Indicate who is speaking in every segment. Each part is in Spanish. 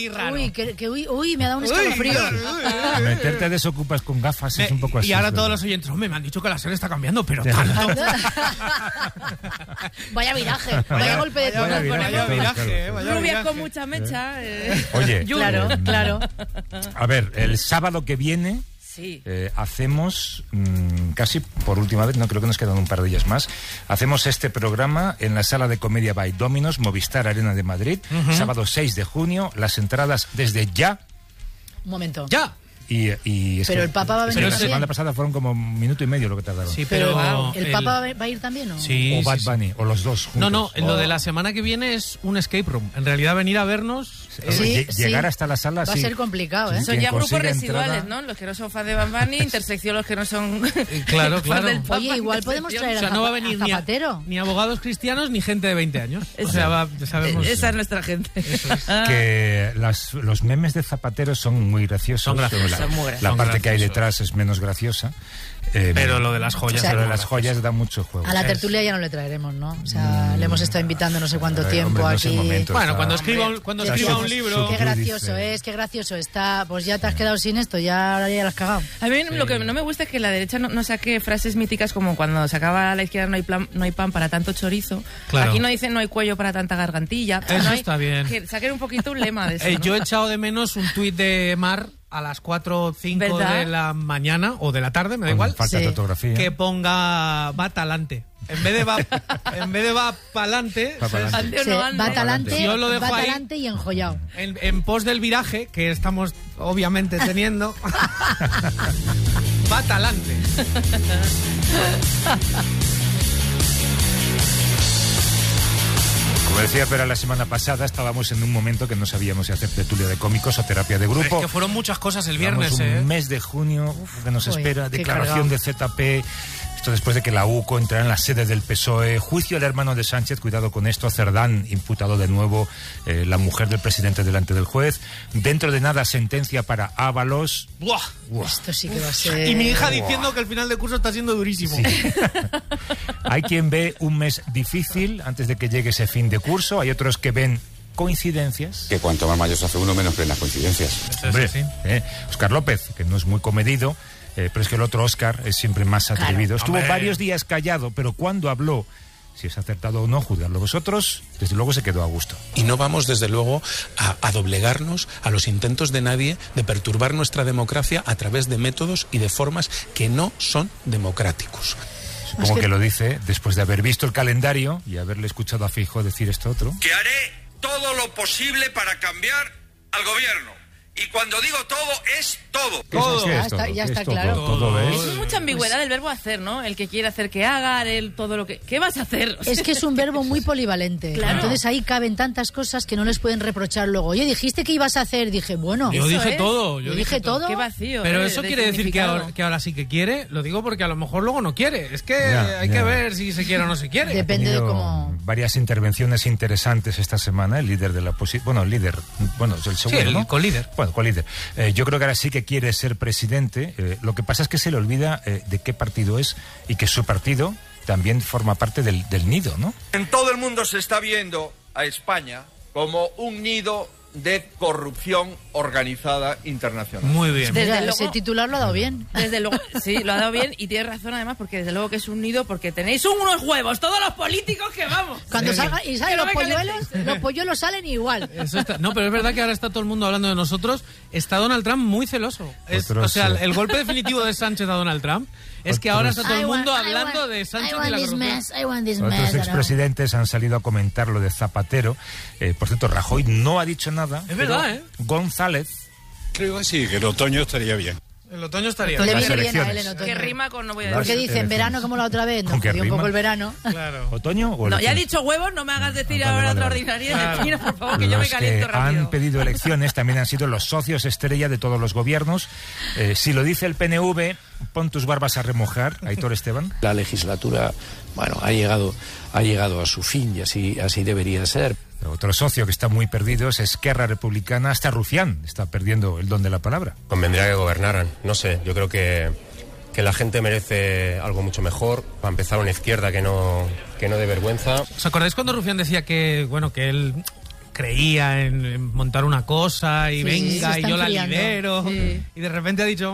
Speaker 1: ahí raro.
Speaker 2: Uy, me ha dado un escalofrío.
Speaker 3: Meterte desocupas con gafas es un poco así.
Speaker 1: Y ahora todos los oyentes, hombre, me han dicho que la SER está cambiando, pero tanto.
Speaker 2: Vaya viraje, vaya golpe de tono.
Speaker 1: Vaya viraje.
Speaker 4: Rubia con mucha mecha.
Speaker 3: Oye,
Speaker 2: claro.
Speaker 3: A ver, el sábado que viene
Speaker 4: Sí.
Speaker 3: hacemos, casi por última vez, no creo que nos quedan un par de días más, hacemos este programa en la Sala de Comedia by Dominos, Movistar Arena de Madrid, sábado 6 de junio, las entradas desde ya.
Speaker 2: Un momento.
Speaker 1: ¡Ya!
Speaker 3: Y es
Speaker 2: pero
Speaker 3: que,
Speaker 2: el Papa va a venir
Speaker 3: pero la
Speaker 2: también.
Speaker 3: semana pasada fueron como 1 minuto y medio lo que tardaron.
Speaker 1: Sí, pero
Speaker 2: ¿El Papa va a ir también o?
Speaker 1: Sí,
Speaker 3: o Bad
Speaker 1: sí.
Speaker 3: Bunny, o los dos juntos.
Speaker 1: No, lo de la semana que viene es un escape room. En realidad venir a vernos...
Speaker 3: Llegar hasta la sala
Speaker 2: va a ser complicado, ¿eh?
Speaker 4: Son ya grupos
Speaker 3: consiga
Speaker 4: residuales,
Speaker 3: entrada...
Speaker 4: ¿no? Los que no son fans de Bad Bunny, intersección los que no son
Speaker 1: Claro.
Speaker 4: fans del Papa.
Speaker 2: Oye, igual podemos traer
Speaker 1: O sea, no va a venir
Speaker 2: a Zapatero.
Speaker 1: ni abogados cristianos ni gente de 20 años. O sea, ya sabemos...
Speaker 4: Esa es nuestra gente.
Speaker 1: Eso es.
Speaker 3: Que los memes de Zapatero son muy graciosos.
Speaker 1: Son graciosos.
Speaker 4: Son muy graciosos.
Speaker 3: La
Speaker 1: Son
Speaker 3: parte que hay
Speaker 1: graciosos.
Speaker 3: detrás es menos graciosa.
Speaker 1: Pero lo de las joyas...
Speaker 2: O sea,
Speaker 3: Pero de las joyas da mucho juego.
Speaker 2: A la tertulia ya no le traeremos, ¿no? O sea, le hemos estado invitando no sé cuánto tiempo
Speaker 3: hombre, no es el
Speaker 2: aquí.
Speaker 3: momento,
Speaker 1: Bueno,
Speaker 3: está-
Speaker 1: cuando escriba un libro...
Speaker 2: Qué gracioso es, qué gracioso está. Pues ya te has quedado sin esto, ya ahora ya lo has cagado.
Speaker 4: A mí lo que no me gusta es que la derecha no saque frases míticas como cuando sacaba a la izquierda no hay pan para tanto chorizo.
Speaker 1: Claro.
Speaker 4: Aquí no dicen no hay cuello para tanta gargantilla.
Speaker 1: Eso
Speaker 4: No hay-
Speaker 1: está bien.
Speaker 4: Que saquen un poquito un lema de eso. ¿no?
Speaker 1: Yo he echado de menos un tuit de Mar a las 4 o 5
Speaker 4: ¿Verdad?
Speaker 1: de la mañana o de la tarde, me da
Speaker 3: Con
Speaker 1: igual.
Speaker 3: falta de
Speaker 2: Sí.
Speaker 3: ortografía.
Speaker 1: Que ponga va talante. En vez de va pa'lante,
Speaker 3: Va pa'lante.
Speaker 4: Ande o
Speaker 2: Sí,
Speaker 4: no ande.
Speaker 2: va talante,
Speaker 1: Yo lo dejo
Speaker 2: va
Speaker 1: ahí.
Speaker 2: talante y enjollado.
Speaker 1: en pos del viraje, que estamos obviamente teniendo, va talante.
Speaker 3: Como decía Pera la semana pasada, estábamos en un momento que no sabíamos si hacer tertulia de cómicos o terapia de grupo.
Speaker 1: Es que fueron muchas cosas el viernes,
Speaker 3: Llevamos un mes de junio que nos
Speaker 2: Uy,
Speaker 3: espera,
Speaker 2: qué
Speaker 3: declaración de ZP, esto después de que la UCO entrara en la sede del PSOE, juicio al hermano de Sánchez, cuidado con esto, Cerdán imputado de nuevo, la mujer del presidente delante del juez, dentro de nada sentencia para Ábalos.
Speaker 1: ¡Buah!
Speaker 2: Esto sí que va a ser...
Speaker 1: Y mi hija diciendo que el final de curso está siendo durísimo.
Speaker 3: Sí. Hay quien ve un mes difícil antes de que llegue ese fin de curso, hay otros que ven coincidencias.
Speaker 5: Que cuanto más mayor se hace uno, menos creen las coincidencias.
Speaker 3: Hombre,
Speaker 1: Sí.
Speaker 3: Óscar López, que no es muy comedido, pero es que el otro Óscar es siempre más atrevido. Estuvo
Speaker 1: Hombre.
Speaker 3: varios días callado, pero cuando habló, si es acertado o no, juzgarlo vosotros, desde luego se quedó a gusto.
Speaker 6: Y no vamos, desde luego, a doblegarnos a los intentos de nadie de perturbar nuestra democracia a través de métodos y de formas que no son democráticos.
Speaker 3: Supongo que lo dice después de haber visto el calendario y haberle escuchado a Feijóo decir esto otro.
Speaker 7: Que haré todo lo posible para cambiar al gobierno. Y cuando digo todo, es todo.
Speaker 1: Todo.
Speaker 3: ¿Qué es
Speaker 2: Ya está-
Speaker 3: todo?
Speaker 2: ya
Speaker 3: ¿Qué
Speaker 2: está
Speaker 3: es todo?
Speaker 2: claro.
Speaker 3: Todo es...
Speaker 4: Es mucha ambigüedad del verbo hacer, ¿no? El que quiere hacer que haga, haré todo lo que... ¿Qué vas a hacer? O sea,
Speaker 2: Es que es un verbo muy polivalente.
Speaker 4: Claro.
Speaker 2: Entonces ahí caben tantas cosas que no les pueden reprochar luego. Oye, dijiste que ibas a hacer. Dije, bueno.
Speaker 1: Yo
Speaker 4: Eso
Speaker 1: dije
Speaker 4: es.
Speaker 1: todo.
Speaker 2: Yo dije todo.
Speaker 4: Qué vacío.
Speaker 1: Pero
Speaker 4: de
Speaker 1: eso quiere decir que
Speaker 4: significado.
Speaker 1: ahora sí que quiere. Lo digo porque a lo mejor luego no quiere. Es que
Speaker 3: Ya,
Speaker 1: hay
Speaker 3: ya.
Speaker 1: que ver si se quiere o no se quiere.
Speaker 2: Depende de
Speaker 3: tenido
Speaker 2: cómo...
Speaker 3: varias intervenciones interesantes esta semana, el líder de la oposición, bueno, el líder, bueno, es el segundo,
Speaker 1: el
Speaker 3: ¿no?
Speaker 1: colíder.
Speaker 3: Bueno, colíder. Yo creo que ahora sí que quiere ser presidente. Lo que pasa es que se le olvida de qué partido es y que su partido también forma parte del nido, ¿no?
Speaker 7: En todo el mundo se está viendo a España como un nido de corrupción organizada internacional.
Speaker 1: Muy bien.
Speaker 4: Desde
Speaker 2: Mira,
Speaker 4: luego-
Speaker 2: ese titular lo ha dado bien.
Speaker 4: Desde luego, sí, lo ha dado bien y tiene razón además porque desde luego que es un nido porque tenéis unos huevos, todos los políticos que vamos.
Speaker 2: Cuando salga y salen
Speaker 4: Que no
Speaker 2: los
Speaker 4: me
Speaker 2: polluelos,
Speaker 4: calentéis.
Speaker 2: los polluelos salen igual.
Speaker 1: Eso está- no, pero es verdad que ahora está todo el mundo hablando de nosotros. Está Donald Trump muy celoso.
Speaker 3: Otros,
Speaker 1: o sea, el golpe definitivo de Sánchez a Donald Trump es que ahora está todo el mundo hablando de Sánchez y la corrupción.
Speaker 2: I want this
Speaker 3: Otros
Speaker 2: mess.
Speaker 3: expresidentes han salido a comentar lo de Zapatero. Por cierto, Rajoy no ha dicho nada.
Speaker 1: Es verdad,
Speaker 3: pero González,
Speaker 5: Creo que sí, que el otoño estaría bien.
Speaker 1: El otoño estaría
Speaker 2: Le
Speaker 1: bien.
Speaker 3: Las
Speaker 2: viene bien a él
Speaker 3: elecciones.
Speaker 2: en otoño.
Speaker 4: Que rima con no voy a
Speaker 3: Las
Speaker 2: Porque
Speaker 4: decir.
Speaker 2: dicen verano como la otra vez. Nos
Speaker 3: ¿Con qué
Speaker 2: jodió un
Speaker 3: rima?
Speaker 2: poco el verano.
Speaker 1: Claro.
Speaker 3: ¿otoño o
Speaker 4: No, ya he
Speaker 3: elecciones?
Speaker 4: dicho huevos, no me hagas decir
Speaker 3: Vale,
Speaker 4: ahora
Speaker 3: vale,
Speaker 4: otra
Speaker 3: vale.
Speaker 4: ordinaria
Speaker 1: Claro.
Speaker 4: de China, por favor, que yo me
Speaker 3: Los
Speaker 4: caliento
Speaker 3: que
Speaker 4: rápido.
Speaker 3: han pedido elecciones también han sido los socios estrella de todos los gobiernos. Si lo dice el PNV, pon tus barbas a remojar, Aitor Esteban.
Speaker 8: La legislatura, bueno, ha llegado a su fin y así debería ser.
Speaker 3: Otro socio que está muy perdido es Esquerra Republicana, hasta Rufián está perdiendo el don de la palabra.
Speaker 9: Convendría que gobernaran. No sé, yo creo que la gente merece algo mucho mejor. Para empezar, una izquierda que no dé vergüenza.
Speaker 1: ¿Os acordáis cuando Rufián decía que, bueno, que él creía en montar una cosa y venga, y yo la lidero.
Speaker 2: Sí.
Speaker 1: Y de repente ha dicho...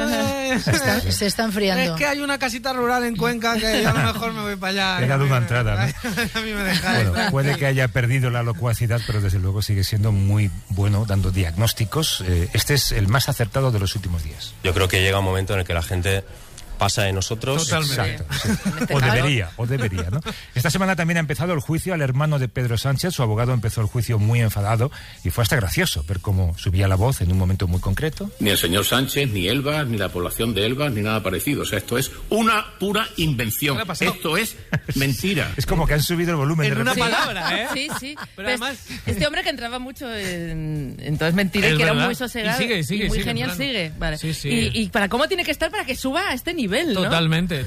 Speaker 2: Se está enfriando.
Speaker 1: Es que hay una casita rural en Cuenca que yo a lo mejor me voy para allá.
Speaker 3: He dado una entrada, ¿no?
Speaker 1: A mí me dejáis.
Speaker 3: Bueno, puede que haya perdido la locuacidad, pero desde luego sigue siendo muy bueno dando diagnósticos. Este es el más acertado de los últimos días.
Speaker 9: Yo creo que llega un momento en el que la gente pasa de nosotros.
Speaker 1: Totalmente.
Speaker 3: Exacto, sí. O debería, ¿no? Esta semana también ha empezado el juicio al hermano de Pedro Sánchez. Su abogado empezó el juicio muy enfadado y fue hasta gracioso ver cómo subía la voz en un momento muy concreto.
Speaker 10: Ni el señor Sánchez, ni Elbas, ni la población de Elbas, ni nada parecido. O sea, esto es una pura invención. Esto es mentira.
Speaker 3: Es como que han subido el volumen.
Speaker 1: En una palabra, ¿eh?
Speaker 4: Sí.
Speaker 1: Pero además...
Speaker 4: Este hombre que entraba mucho en todo es mentira, y que era muy sosegado
Speaker 1: y sigue,
Speaker 4: muy genial, sigue. Vale.
Speaker 1: Sí.
Speaker 4: Y para cómo tiene que estar para que suba a este nivel, ¿no?
Speaker 1: Totalmente.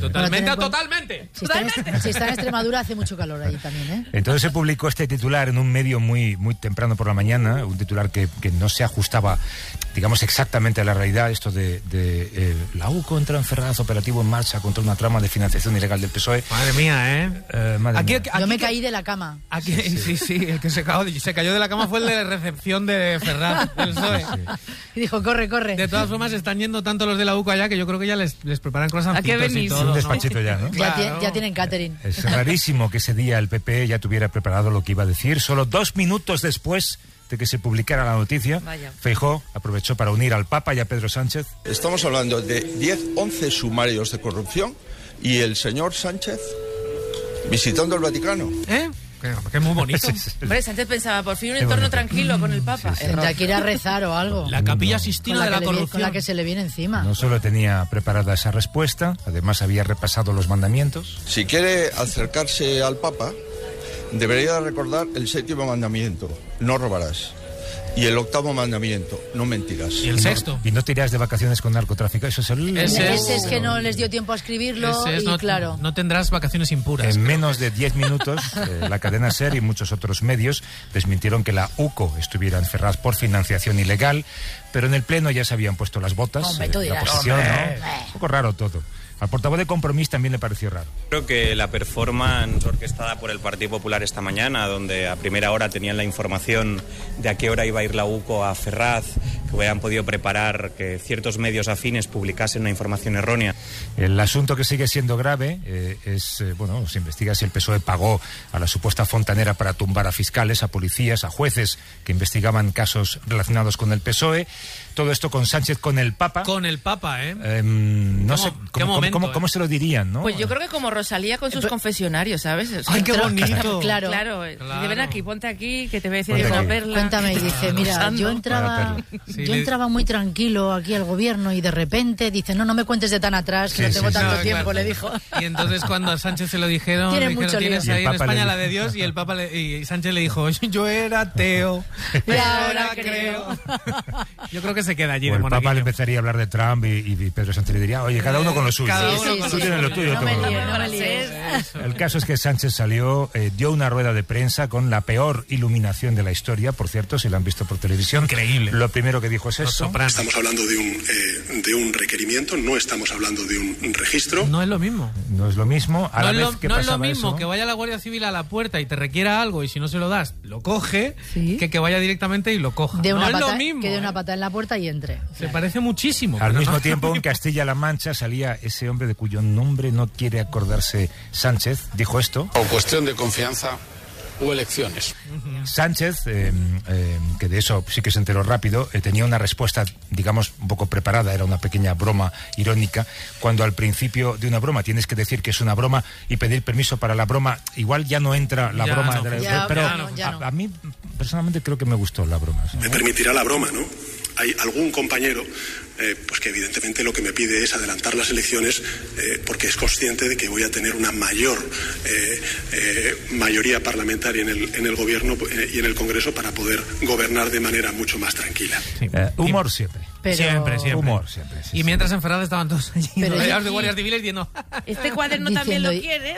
Speaker 2: Si está en Extremadura hace mucho calor ahí también, ¿eh?
Speaker 3: Entonces se publicó este titular en un medio muy temprano por la mañana, un titular que no se ajustaba, digamos, exactamente a la realidad, esto de la UCO entra en Ferraz, operativo en marcha contra una trama de financiación ilegal del PSOE.
Speaker 1: Madre mía, ¿eh?
Speaker 3: Madre mía.
Speaker 2: Yo me caí de la cama.
Speaker 1: Aquí, sí, el que se cayó de la cama fue el de recepción de Ferraz, del PSOE.
Speaker 2: Y dijo, corre.
Speaker 1: De todas formas, están yendo tanto los de la UCO allá que yo creo que ya les preparan croissants y todo,
Speaker 3: un
Speaker 1: ¿no?
Speaker 3: despachito ya, ¿no?
Speaker 2: Ya tienen catering.
Speaker 3: Es rarísimo que ese día el PP ya tuviera preparado lo que iba a decir. Solo 2 minutos después de que se publicara la noticia, Feijóo aprovechó para unir al Papa y a Pedro Sánchez.
Speaker 7: Estamos hablando de 10-11 sumarios de corrupción y el señor Sánchez visitando el Vaticano.
Speaker 1: Que es muy bonito.
Speaker 4: Hombre, Sánchez pensaba, por fin un entorno tranquilo con el Papa.
Speaker 2: Tendrá que ir a rezar o algo.
Speaker 1: La capilla Sistina de la corrupción.
Speaker 2: Con la que se le viene encima.
Speaker 3: No solo tenía preparada esa respuesta, además había repasado los mandamientos.
Speaker 7: Si quiere acercarse al Papa, debería recordar el 7º mandamiento, no robarás. Y el 8º mandamiento, no mentirás.
Speaker 1: Y el 6º.
Speaker 3: Y no te irás de vacaciones con narcotraficantes. Eso es el...
Speaker 2: Ese es que no les dio tiempo a escribirlo y claro.
Speaker 1: No tendrás vacaciones impuras.
Speaker 3: En menos de 10 minutos, la cadena SER y muchos otros medios desmintieron que la UCO estuviera en Ferraz por financiación ilegal, pero en el Pleno ya se habían puesto las botas.
Speaker 2: Hombre, tú dirás.
Speaker 3: La oposición, ¿no? Un poco raro todo. Al portavoz de Compromís también le pareció raro.
Speaker 11: Creo que la performance orquestada por el Partido Popular esta mañana, donde a primera hora tenían la información de a qué hora iba a ir la UCO a Ferraz, que hubieran podido preparar que ciertos medios afines publicasen una información errónea.
Speaker 3: El asunto que sigue siendo grave se investiga si el PSOE pagó a la supuesta fontanera para tumbar a fiscales, a policías, a jueces que investigaban casos relacionados con el PSOE. Todo esto con Sánchez, con el Papa.
Speaker 1: Con el Papa, ¿eh?
Speaker 3: No sé cómo se lo dirían, ¿no?
Speaker 4: Pues yo creo que como Rosalía con sus confesionarios, ¿sabes?
Speaker 1: ¡Ay, qué bonito!
Speaker 2: Claro.
Speaker 4: Ven aquí, ponte aquí, que te voy a decir una perla.
Speaker 2: Cuéntame, y dice, mira, yo entraba muy tranquilo aquí al gobierno y de repente dice, no me cuentes de tan atrás, que no tengo tanto tiempo, le dijo.
Speaker 1: Y entonces cuando a Sánchez se lo dijeron, tienes ahí en España la de Dios, y el Papa y Sánchez le dijo, yo era ateo, y ahora creo. Yo creo que se queda allí de
Speaker 3: el
Speaker 1: monaguillo.
Speaker 3: Papa le empezaría a hablar de Trump y Pedro Sánchez le diría, oye, cada uno con lo suyo. Tú tienes lo tuyo, El caso es que Sánchez salió, dio una rueda de prensa con la peor iluminación de la historia, por cierto, si la han visto por televisión.
Speaker 1: Increíble.
Speaker 3: Lo primero que dijo es eso.
Speaker 12: Estamos hablando de un requerimiento, no estamos hablando de un registro.
Speaker 1: No es lo mismo.
Speaker 3: No es lo mismo. A la vez que
Speaker 1: no es lo
Speaker 3: pasaba
Speaker 1: mismo
Speaker 3: eso,
Speaker 1: que vaya la Guardia Civil a la puerta y te requiera algo y si no se lo das, lo coge, que vaya directamente y lo coja.
Speaker 2: De una
Speaker 1: no
Speaker 2: pata,
Speaker 1: es lo mismo.
Speaker 2: Que dé una pata en la puerta y entre.
Speaker 1: Se parece muchísimo.
Speaker 3: Al mismo tiempo, en Castilla-La Mancha salía ese hombre de cuyo nombre no quiere acordarse Sánchez. Dijo esto.
Speaker 10: O cuestión de confianza o elecciones.
Speaker 3: Sánchez, que de eso sí que se enteró rápido, tenía una respuesta, digamos, un poco preparada, era una pequeña broma irónica, cuando al principio de una broma tienes que decir que es una broma y pedir permiso para la broma, igual ya no entra la broma. Pero a mí, personalmente, creo que me gustó la broma.
Speaker 12: Me permitirá la broma, ¿no? Hay algún compañero pues que evidentemente lo que me pide es adelantar las elecciones porque es consciente de que voy a tener una mayor mayoría parlamentaria en el gobierno y en el Congreso para poder gobernar de manera mucho más tranquila.
Speaker 3: Humor siempre.
Speaker 1: Siempre.
Speaker 3: Humor siempre.
Speaker 1: Y mientras en Ferraz estaban todos allí, rodeados de guardias civiles diciendo...
Speaker 4: Este cuaderno también lo quiere.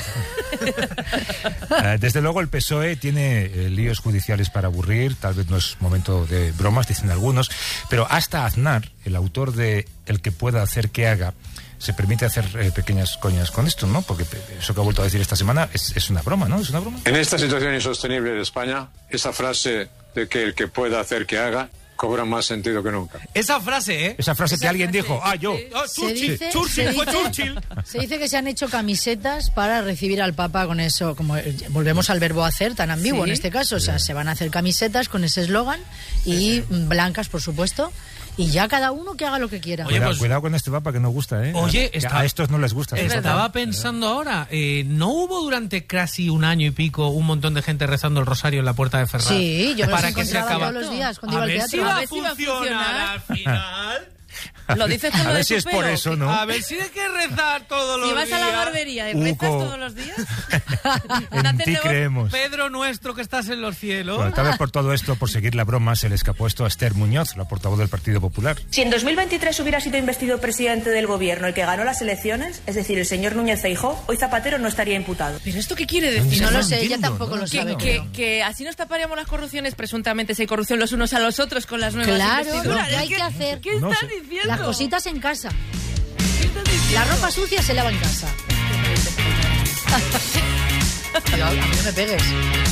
Speaker 3: Desde luego el PSOE tiene líos judiciales para aburrir, tal vez no es momento de bromas, dicen algunos, pero hasta Aznar, el autor de El que pueda hacer que haga, se permite hacer pequeñas coñas con esto, ¿no? Porque eso que ha vuelto a decir esta semana es una broma, ¿no? Es una broma.
Speaker 13: En esta situación insostenible de España, esa frase de que el que pueda hacer que haga cobra más sentido que nunca.
Speaker 1: Esa frase, ¿eh?
Speaker 3: Esa frase que alguien dijo, yo.
Speaker 1: Churchill.
Speaker 2: Se dice que se han hecho camisetas para recibir al Papa con eso, como volvemos al verbo hacer, tan ambiguo en este caso. O sea, se van a hacer camisetas con ese eslogan y blancas, por supuesto. Y ya cada uno que haga lo que quiera.
Speaker 3: Oye, cuidado con este Papa que no gusta, ¿eh?
Speaker 1: Oye,
Speaker 3: a estos no les gusta.
Speaker 1: Estaba pensando ahora, ¿no hubo durante casi un año y pico un montón de gente rezando el rosario en la puerta de Ferraz?
Speaker 2: Sí, yo me
Speaker 1: para
Speaker 2: los
Speaker 1: que se
Speaker 2: encontraba todos los días cuando iba al teatro.
Speaker 1: A ver si va a funcionar al final.
Speaker 4: Lo dices con
Speaker 3: a ver si es por eso, ¿no?
Speaker 1: A ver si hay que rezar todos los días.
Speaker 4: Si vas a la barbería y rezas todos los días.
Speaker 3: En ti creemos.
Speaker 1: Pedro nuestro que estás en los cielos.
Speaker 3: Bueno, tal vez por todo esto, por seguir la broma, se le escapó esto a Esther Muñoz, la portavoz del Partido Popular.
Speaker 14: Si en 2023 hubiera sido investido presidente del gobierno el que ganó las elecciones, es decir, el señor Núñez Feijóo, hoy Zapatero no estaría imputado.
Speaker 4: ¿Pero esto qué quiere decir?
Speaker 2: No lo sé, ella tampoco lo sabe.
Speaker 4: Que así nos taparíamos las corrupciones, presuntamente, si hay corrupción los unos a los otros con las nuevas investiduras.
Speaker 2: Claro, ¿qué hay que hacer?
Speaker 4: ¿Qué estás diciendo?
Speaker 2: Las cositas en casa. La ropa sucia se lava en casa. Cuidado, a mí no me pegues.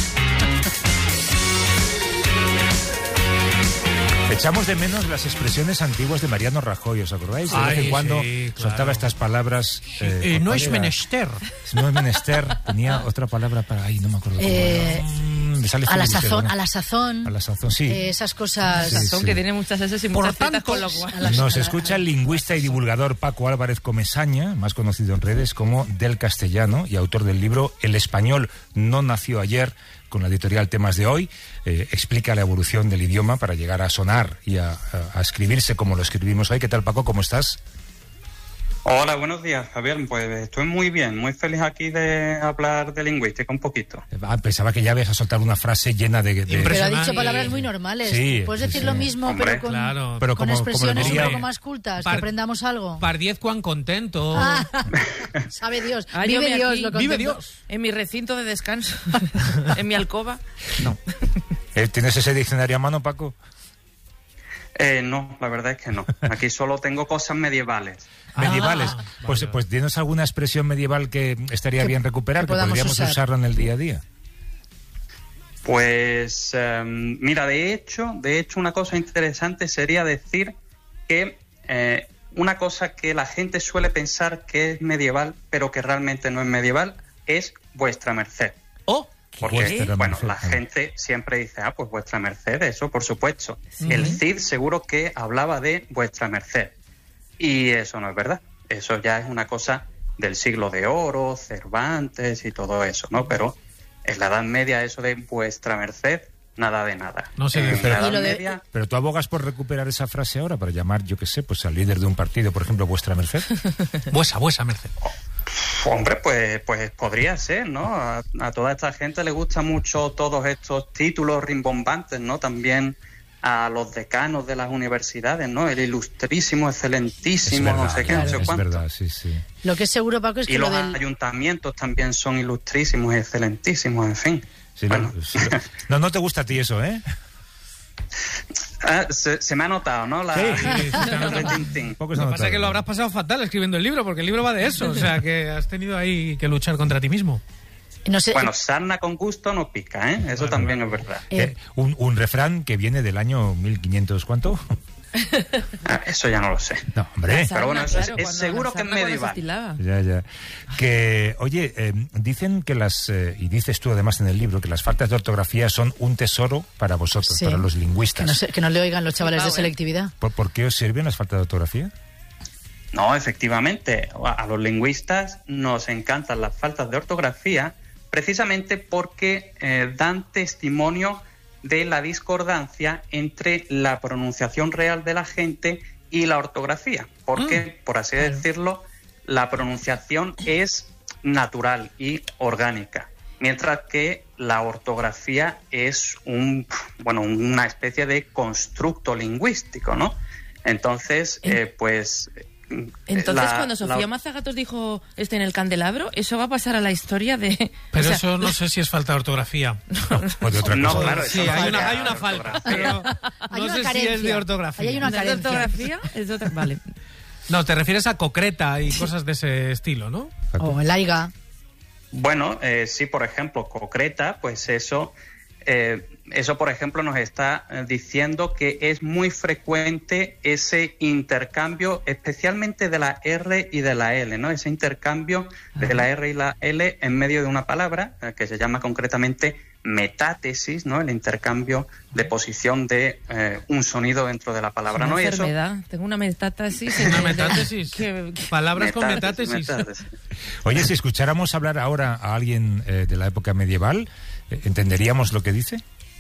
Speaker 3: Echamos de menos las expresiones antiguas de Mariano Rajoy, ¿os acordáis? De vez en cuando soltaba estas palabras.
Speaker 1: No es menester.
Speaker 3: No es menester. Tenía otra palabra para... Ay, no me acuerdo cómo era.
Speaker 2: A la sazón.
Speaker 3: A la sazón, sí.
Speaker 2: Esas cosas.
Speaker 4: La sazón que tiene muchas S y muchas zetas, con lo cual.
Speaker 3: Nos escucha el lingüista y divulgador Paco Álvarez Comesaña, más conocido en redes como Del Castellano, y autor del libro El español no nació ayer, con la editorial Temas de Hoy. Explica la evolución del idioma para llegar a sonar y a escribirse como lo escribimos hoy. ¿Qué tal, Paco? ¿Cómo estás?
Speaker 11: Hola, buenos días, Javier. Pues estoy muy bien, muy feliz aquí de hablar de lingüística un poquito.
Speaker 3: Pensaba que ya ibas a soltar una frase llena de...
Speaker 2: Pero ha dicho palabras muy normales.
Speaker 3: Sí,
Speaker 2: puedes decir lo mismo,
Speaker 11: hombre,
Speaker 2: pero con expresiones un poco más cultas, que aprendamos algo.
Speaker 1: Par 10 cuán contento.
Speaker 2: Sabe Dios. Vive Dios, lo contento.
Speaker 1: Vive Dios.
Speaker 4: En mi recinto de descanso, en mi alcoba.
Speaker 3: No. ¿Tienes ese diccionario a mano, Paco?
Speaker 11: No, la verdad es que no. Aquí solo tengo cosas medievales.
Speaker 3: ¿Medievales? Pues ¿tienes alguna expresión medieval que estaría bien recuperar, que podríamos usarla en el día a día?
Speaker 11: Pues, mira, de hecho, una cosa interesante sería decir que una cosa que la gente suele pensar que es medieval, pero que realmente no es medieval, es vuestra merced. Porque, bueno, la gente siempre dice, pues vuestra merced, eso por supuesto. El Cid seguro que hablaba de vuestra merced. Y eso no es verdad. Eso ya es una cosa del siglo de oro, Cervantes y todo eso, ¿no? Pero en la Edad Media eso de vuestra merced, nada de nada.
Speaker 1: No sé,
Speaker 3: pero tú abogas por recuperar esa frase ahora para llamar, yo qué sé, pues al líder de un partido, por ejemplo, vuestra merced.
Speaker 1: Vuesa merced.
Speaker 11: Hombre, pues podría ser, ¿no? A toda esta gente le gusta mucho todos estos títulos rimbombantes, ¿no? También a los decanos de las universidades, ¿no? El ilustrísimo, excelentísimo,
Speaker 3: verdad,
Speaker 11: no sé qué, no sé cuánto.
Speaker 3: Es verdad, sí.
Speaker 2: Lo que es seguro, Paco, es que
Speaker 11: y los ayuntamientos también son ilustrísimos, excelentísimos, en fin.
Speaker 3: Sí,
Speaker 11: bueno.
Speaker 3: No te gusta a ti eso, ¿eh?
Speaker 11: Se me ha notado, ¿no?
Speaker 1: Lo que pasa es que lo habrás pasado fatal escribiendo el libro, porque el libro va de eso, o sea, que has tenido ahí que luchar contra ti mismo.
Speaker 2: No sé,
Speaker 11: bueno, sarna con gusto no pica, ¿eh? Eso también es verdad.
Speaker 3: Un refrán que viene del año 1500, ¿cuánto?
Speaker 11: Eso ya no lo sé.
Speaker 3: No, hombre.
Speaker 11: Pero bueno, claro, es seguro que es medieval.
Speaker 3: Ya. Que, oye, dicen que y dices tú además en el libro, que las faltas de ortografía son un tesoro para vosotros, para los lingüistas.
Speaker 2: Que no le oigan los chavales de selectividad.
Speaker 3: ¿Por qué os sirven las faltas de ortografía?
Speaker 11: No, efectivamente, a los lingüistas nos encantan las faltas de ortografía precisamente porque dan testimonio de la discordancia entre la pronunciación real de la gente y la ortografía, porque, por así decirlo, la pronunciación es natural y orgánica, mientras que la ortografía es una especie de constructo lingüístico, ¿no? Entonces,
Speaker 4: cuando Sofía Mazagatos dijo en el candelabro, eso va a pasar a la historia de...
Speaker 1: Pero eso no sé si es falta de ortografía.
Speaker 11: No, claro.
Speaker 1: Sí, hay una falta, pero no sé si es de ortografía.
Speaker 2: Hay una carencia.
Speaker 4: ¿De ortografía? Es otra... Vale.
Speaker 1: No, te refieres a concreta y cosas de ese estilo, ¿no?
Speaker 2: O el aiga.
Speaker 15: Bueno, sí, por ejemplo, concreta, pues eso, por ejemplo, nos está diciendo que es muy frecuente ese intercambio, especialmente de la R y de la L, ¿no? Ese intercambio de la R y la L en medio de una palabra, que se llama concretamente metátesis, ¿no? El intercambio de posición de un sonido dentro de la palabra, ¿no?
Speaker 4: Enfermedad. Tengo una metátesis.
Speaker 1: Una metátesis. Palabras con metátesis.
Speaker 3: Oye, si escucháramos hablar ahora a alguien de la época medieval, ¿entenderíamos lo que dice?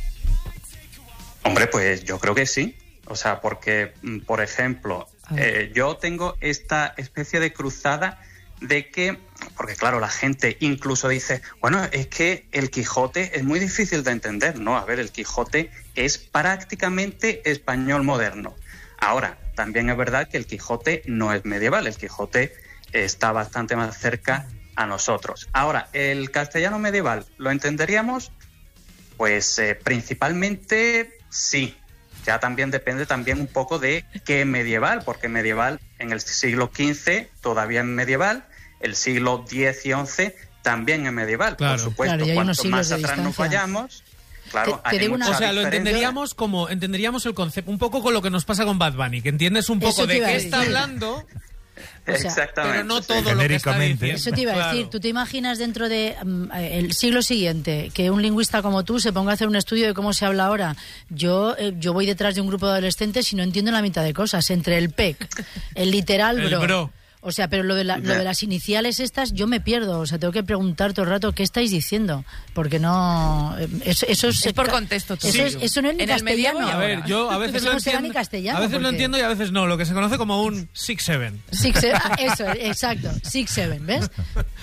Speaker 15: Hombre, pues yo creo que sí. O sea, porque, por ejemplo, yo tengo esta especie de cruzada de que, porque claro, la gente incluso dice, bueno, es que el Quijote es muy difícil de entender, ¿no? A ver, el Quijote es prácticamente español moderno. Ahora, también es verdad que el Quijote no es medieval, el Quijote está bastante más cerca a nosotros. Ahora, ¿el castellano medieval lo entenderíamos? Pues principalmente sí. Ya también depende un poco de qué medieval, porque medieval en el siglo XV todavía es medieval, el siglo X y XI también es medieval.
Speaker 1: Claro.
Speaker 15: Por supuesto,
Speaker 2: claro,
Speaker 15: cuanto más atrás nos vayamos, claro, hay mucha
Speaker 1: o sea, lo
Speaker 15: diferencia.
Speaker 1: entenderíamos el concepto, un poco con lo que nos pasa con Bad Bunny, que entiendes un poco de qué está hablando.
Speaker 2: O sea,
Speaker 15: exactamente.
Speaker 1: Pero no todo lo que está diciendo.
Speaker 2: Eso te iba a decir. ¿Tú te imaginas dentro de el siglo siguiente que un lingüista como tú se ponga a hacer un estudio de cómo se habla ahora? Yo voy detrás de un grupo de adolescentes y no entiendo la mitad de cosas. Entre el PEC, el literal bro. O sea, pero lo de las iniciales estas, yo me pierdo. O sea, tengo que preguntar todo el rato qué estáis diciendo. Porque no... Eso es
Speaker 4: por contexto.
Speaker 2: Eso no es ni castellano.
Speaker 1: A ver, yo a veces lo entiendo.
Speaker 2: Ni castellano,
Speaker 1: a veces lo entiendo y a veces no. Lo que se conoce como un 6-7.
Speaker 2: Eso, exacto. 6-7, ¿ves?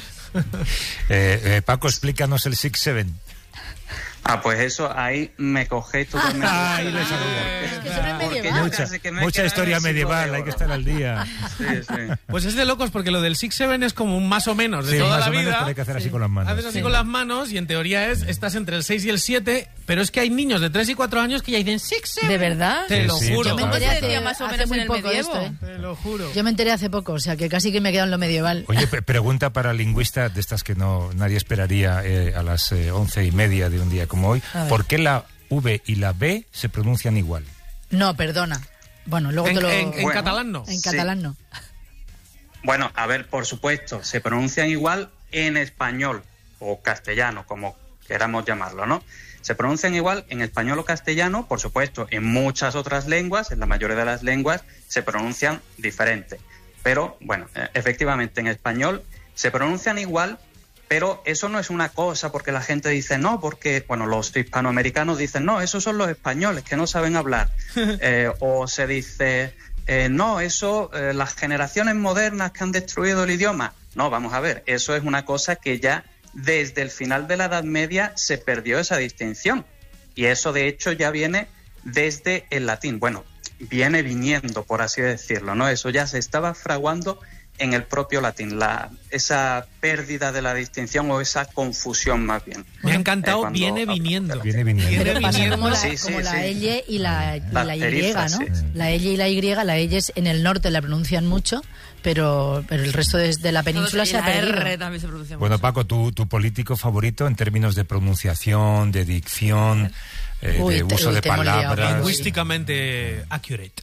Speaker 3: Paco, explícanos el 6-7.
Speaker 15: Pues eso, ahí me cogéis totalmente.
Speaker 3: Ahí les
Speaker 2: es que eso no es medieval.
Speaker 3: Mucha historia medieval, hay que estar al día.
Speaker 15: Sí.
Speaker 1: Pues es de locos porque lo del 6-7 es como un más o menos de toda la vida. Menos,
Speaker 3: pero hay que hacer así con las manos.
Speaker 1: Haces así con las manos y en teoría estás entre el 6 y el 7, pero es que hay niños de 3 y 4 años que ya dicen 6-7.
Speaker 4: ¿De verdad?
Speaker 1: Te lo juro.
Speaker 2: Yo me enteré hace
Speaker 4: más o menos
Speaker 2: muy
Speaker 4: en el
Speaker 2: poco
Speaker 4: medievo.
Speaker 2: Esto,
Speaker 1: Te lo juro.
Speaker 2: Yo me enteré hace poco, o sea que casi que me quedo en lo medieval.
Speaker 3: Oye, pregunta para lingüista de estas que nadie esperaría a las 11:30 de un día como hoy. ¿Por qué la V y la B se pronuncian igual?
Speaker 2: No, perdona. Bueno, luego te lo...
Speaker 1: En catalán no.
Speaker 2: En catalán no.
Speaker 15: Bueno, a ver, por supuesto, se pronuncian igual en español o castellano, como queramos llamarlo, ¿no? Se pronuncian igual en español o castellano, por supuesto, en muchas otras lenguas, en la mayoría de las lenguas, se pronuncian diferente. Pero, bueno, efectivamente, en español se pronuncian igual, pero eso no es una cosa porque la gente dice no, porque, bueno, los hispanoamericanos dicen no, esos son los españoles que no saben hablar. O se dice no, eso, las generaciones modernas que han destruido el idioma. No, vamos a ver, eso es una cosa que ya desde el final de la Edad Media se perdió esa distinción. Y eso, de hecho, ya viene desde el latín. Bueno, viene viniendo, por así decirlo, ¿no? Eso ya se estaba fraguando en el propio latín, esa pérdida de la distinción o esa confusión más bien.
Speaker 1: Me ha encantado, viene viniendo.
Speaker 2: Pero pasa como la L y la Y, ¿no? Sí. La L y la Y, la L en el norte la pronuncian mucho, pero el resto de la península se ha perdido.
Speaker 4: R también se pronuncia
Speaker 3: bueno,
Speaker 4: mucho.
Speaker 3: Paco, tu político favorito en términos de pronunciación, de dicción, de uso de palabras.
Speaker 1: Lingüísticamente accurate.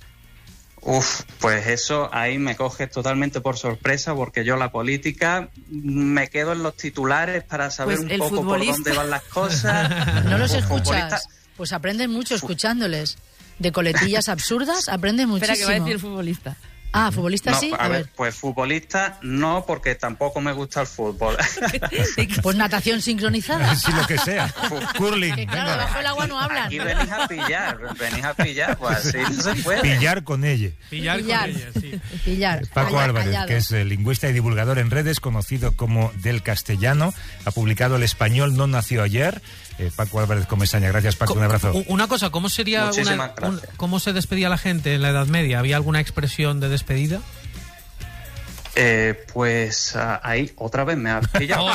Speaker 15: Pues eso ahí me coges totalmente por sorpresa porque yo la política me quedo en los titulares para saber un poco por dónde van las cosas.
Speaker 2: ¿No los escuchas? Pues aprendes mucho escuchándoles. De coletillas absurdas aprendes muchísimo.
Speaker 4: Espera, que va a decir futbolista.
Speaker 2: Ah, futbolista
Speaker 15: no,
Speaker 2: sí.
Speaker 15: A ver, pues futbolista no, porque tampoco me gusta el fútbol.
Speaker 2: Pues natación sincronizada.
Speaker 3: Sí, lo que sea. Curling.
Speaker 2: Que claro, debajo del agua no hablan.
Speaker 15: Aquí venís a pillar, pues así no se puede.
Speaker 3: Pillar con ella.
Speaker 1: Pillar con ella, sí.
Speaker 2: Pillar.
Speaker 3: Paco Álvarez, que es lingüista y divulgador en redes, conocido como Del Castellano, ha publicado El español no nació ayer. Paco Álvarez Comesaña, gracias Paco, un abrazo.
Speaker 1: Una cosa, ¿cómo sería cómo se despedía la gente en la Edad Media? ¿Había alguna expresión de despedida?
Speaker 15: Pues ahí otra vez me has pillado.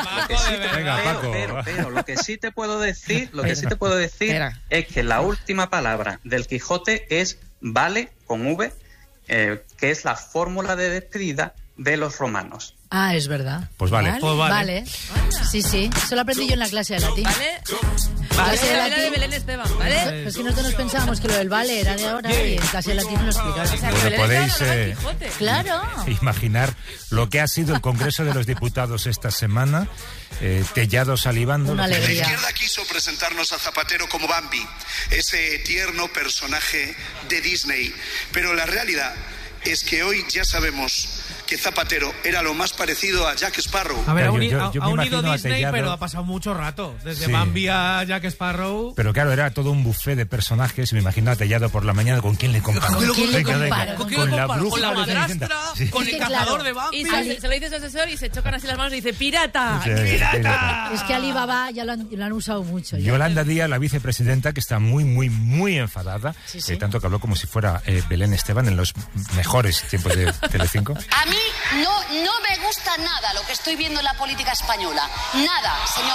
Speaker 15: Pero lo que sí te puedo decir, es que la última palabra del Quijote es vale con V. que es la fórmula de despedida de los romanos.
Speaker 2: Ah, es verdad.
Speaker 3: Pues vale.
Speaker 2: Vale. Sí, eso lo aprendí yo en la clase de latín.
Speaker 4: Clase de latín de Belén Esteban, ¿vale?
Speaker 2: Pues que nosotros pensábamos que lo del vale era de ahora y en clase de latín me lo explicaron.
Speaker 3: Bueno, podéis
Speaker 2: claro.
Speaker 3: imaginar lo que ha sido el Congreso de los Diputados esta semana. Tellado salivando.
Speaker 2: Una alegría.
Speaker 16: La izquierda quiso presentarnos a Zapatero como Bambi, ese tierno personaje de Disney. Pero la realidad es que hoy ya sabemos que Zapatero era lo más parecido a Jack Sparrow.
Speaker 1: A ver,
Speaker 3: Yo
Speaker 1: ha
Speaker 3: me
Speaker 1: unido
Speaker 3: imagino a
Speaker 1: Disney,
Speaker 3: Tellado.
Speaker 1: pero ha pasado mucho rato. Desde
Speaker 3: Sí.
Speaker 1: Bambi a Jack Sparrow.
Speaker 3: Pero claro, era todo un buffet de personajes. Me imagino a Tellado por la mañana. ¿Con quién le comparo?
Speaker 2: ¿Con quién le comparo?
Speaker 3: Con la bruja
Speaker 1: Con la
Speaker 3: de Cenicienta.
Speaker 1: madrastra,
Speaker 3: Sí.
Speaker 1: con el cazador de Bambi.
Speaker 4: Y se lo dice su asesor y se chocan así las manos y dice ¡pirata!
Speaker 3: Sí,
Speaker 1: ¡Pirata!
Speaker 2: Es que Alibaba ya lo han usado mucho. Ya.
Speaker 3: Yolanda Díaz, la vicepresidenta, que está muy enfadada,
Speaker 2: Sí.
Speaker 3: tanto que habló como si fuera Belén Esteban en los mejores tiempos de Telecinco.
Speaker 17: A mí no me gusta nada lo que estoy viendo en la política española. Nada, señor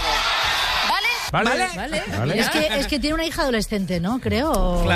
Speaker 17: Tellado. ¿Vale?
Speaker 2: Es que tiene una hija adolescente, ¿no? Creo.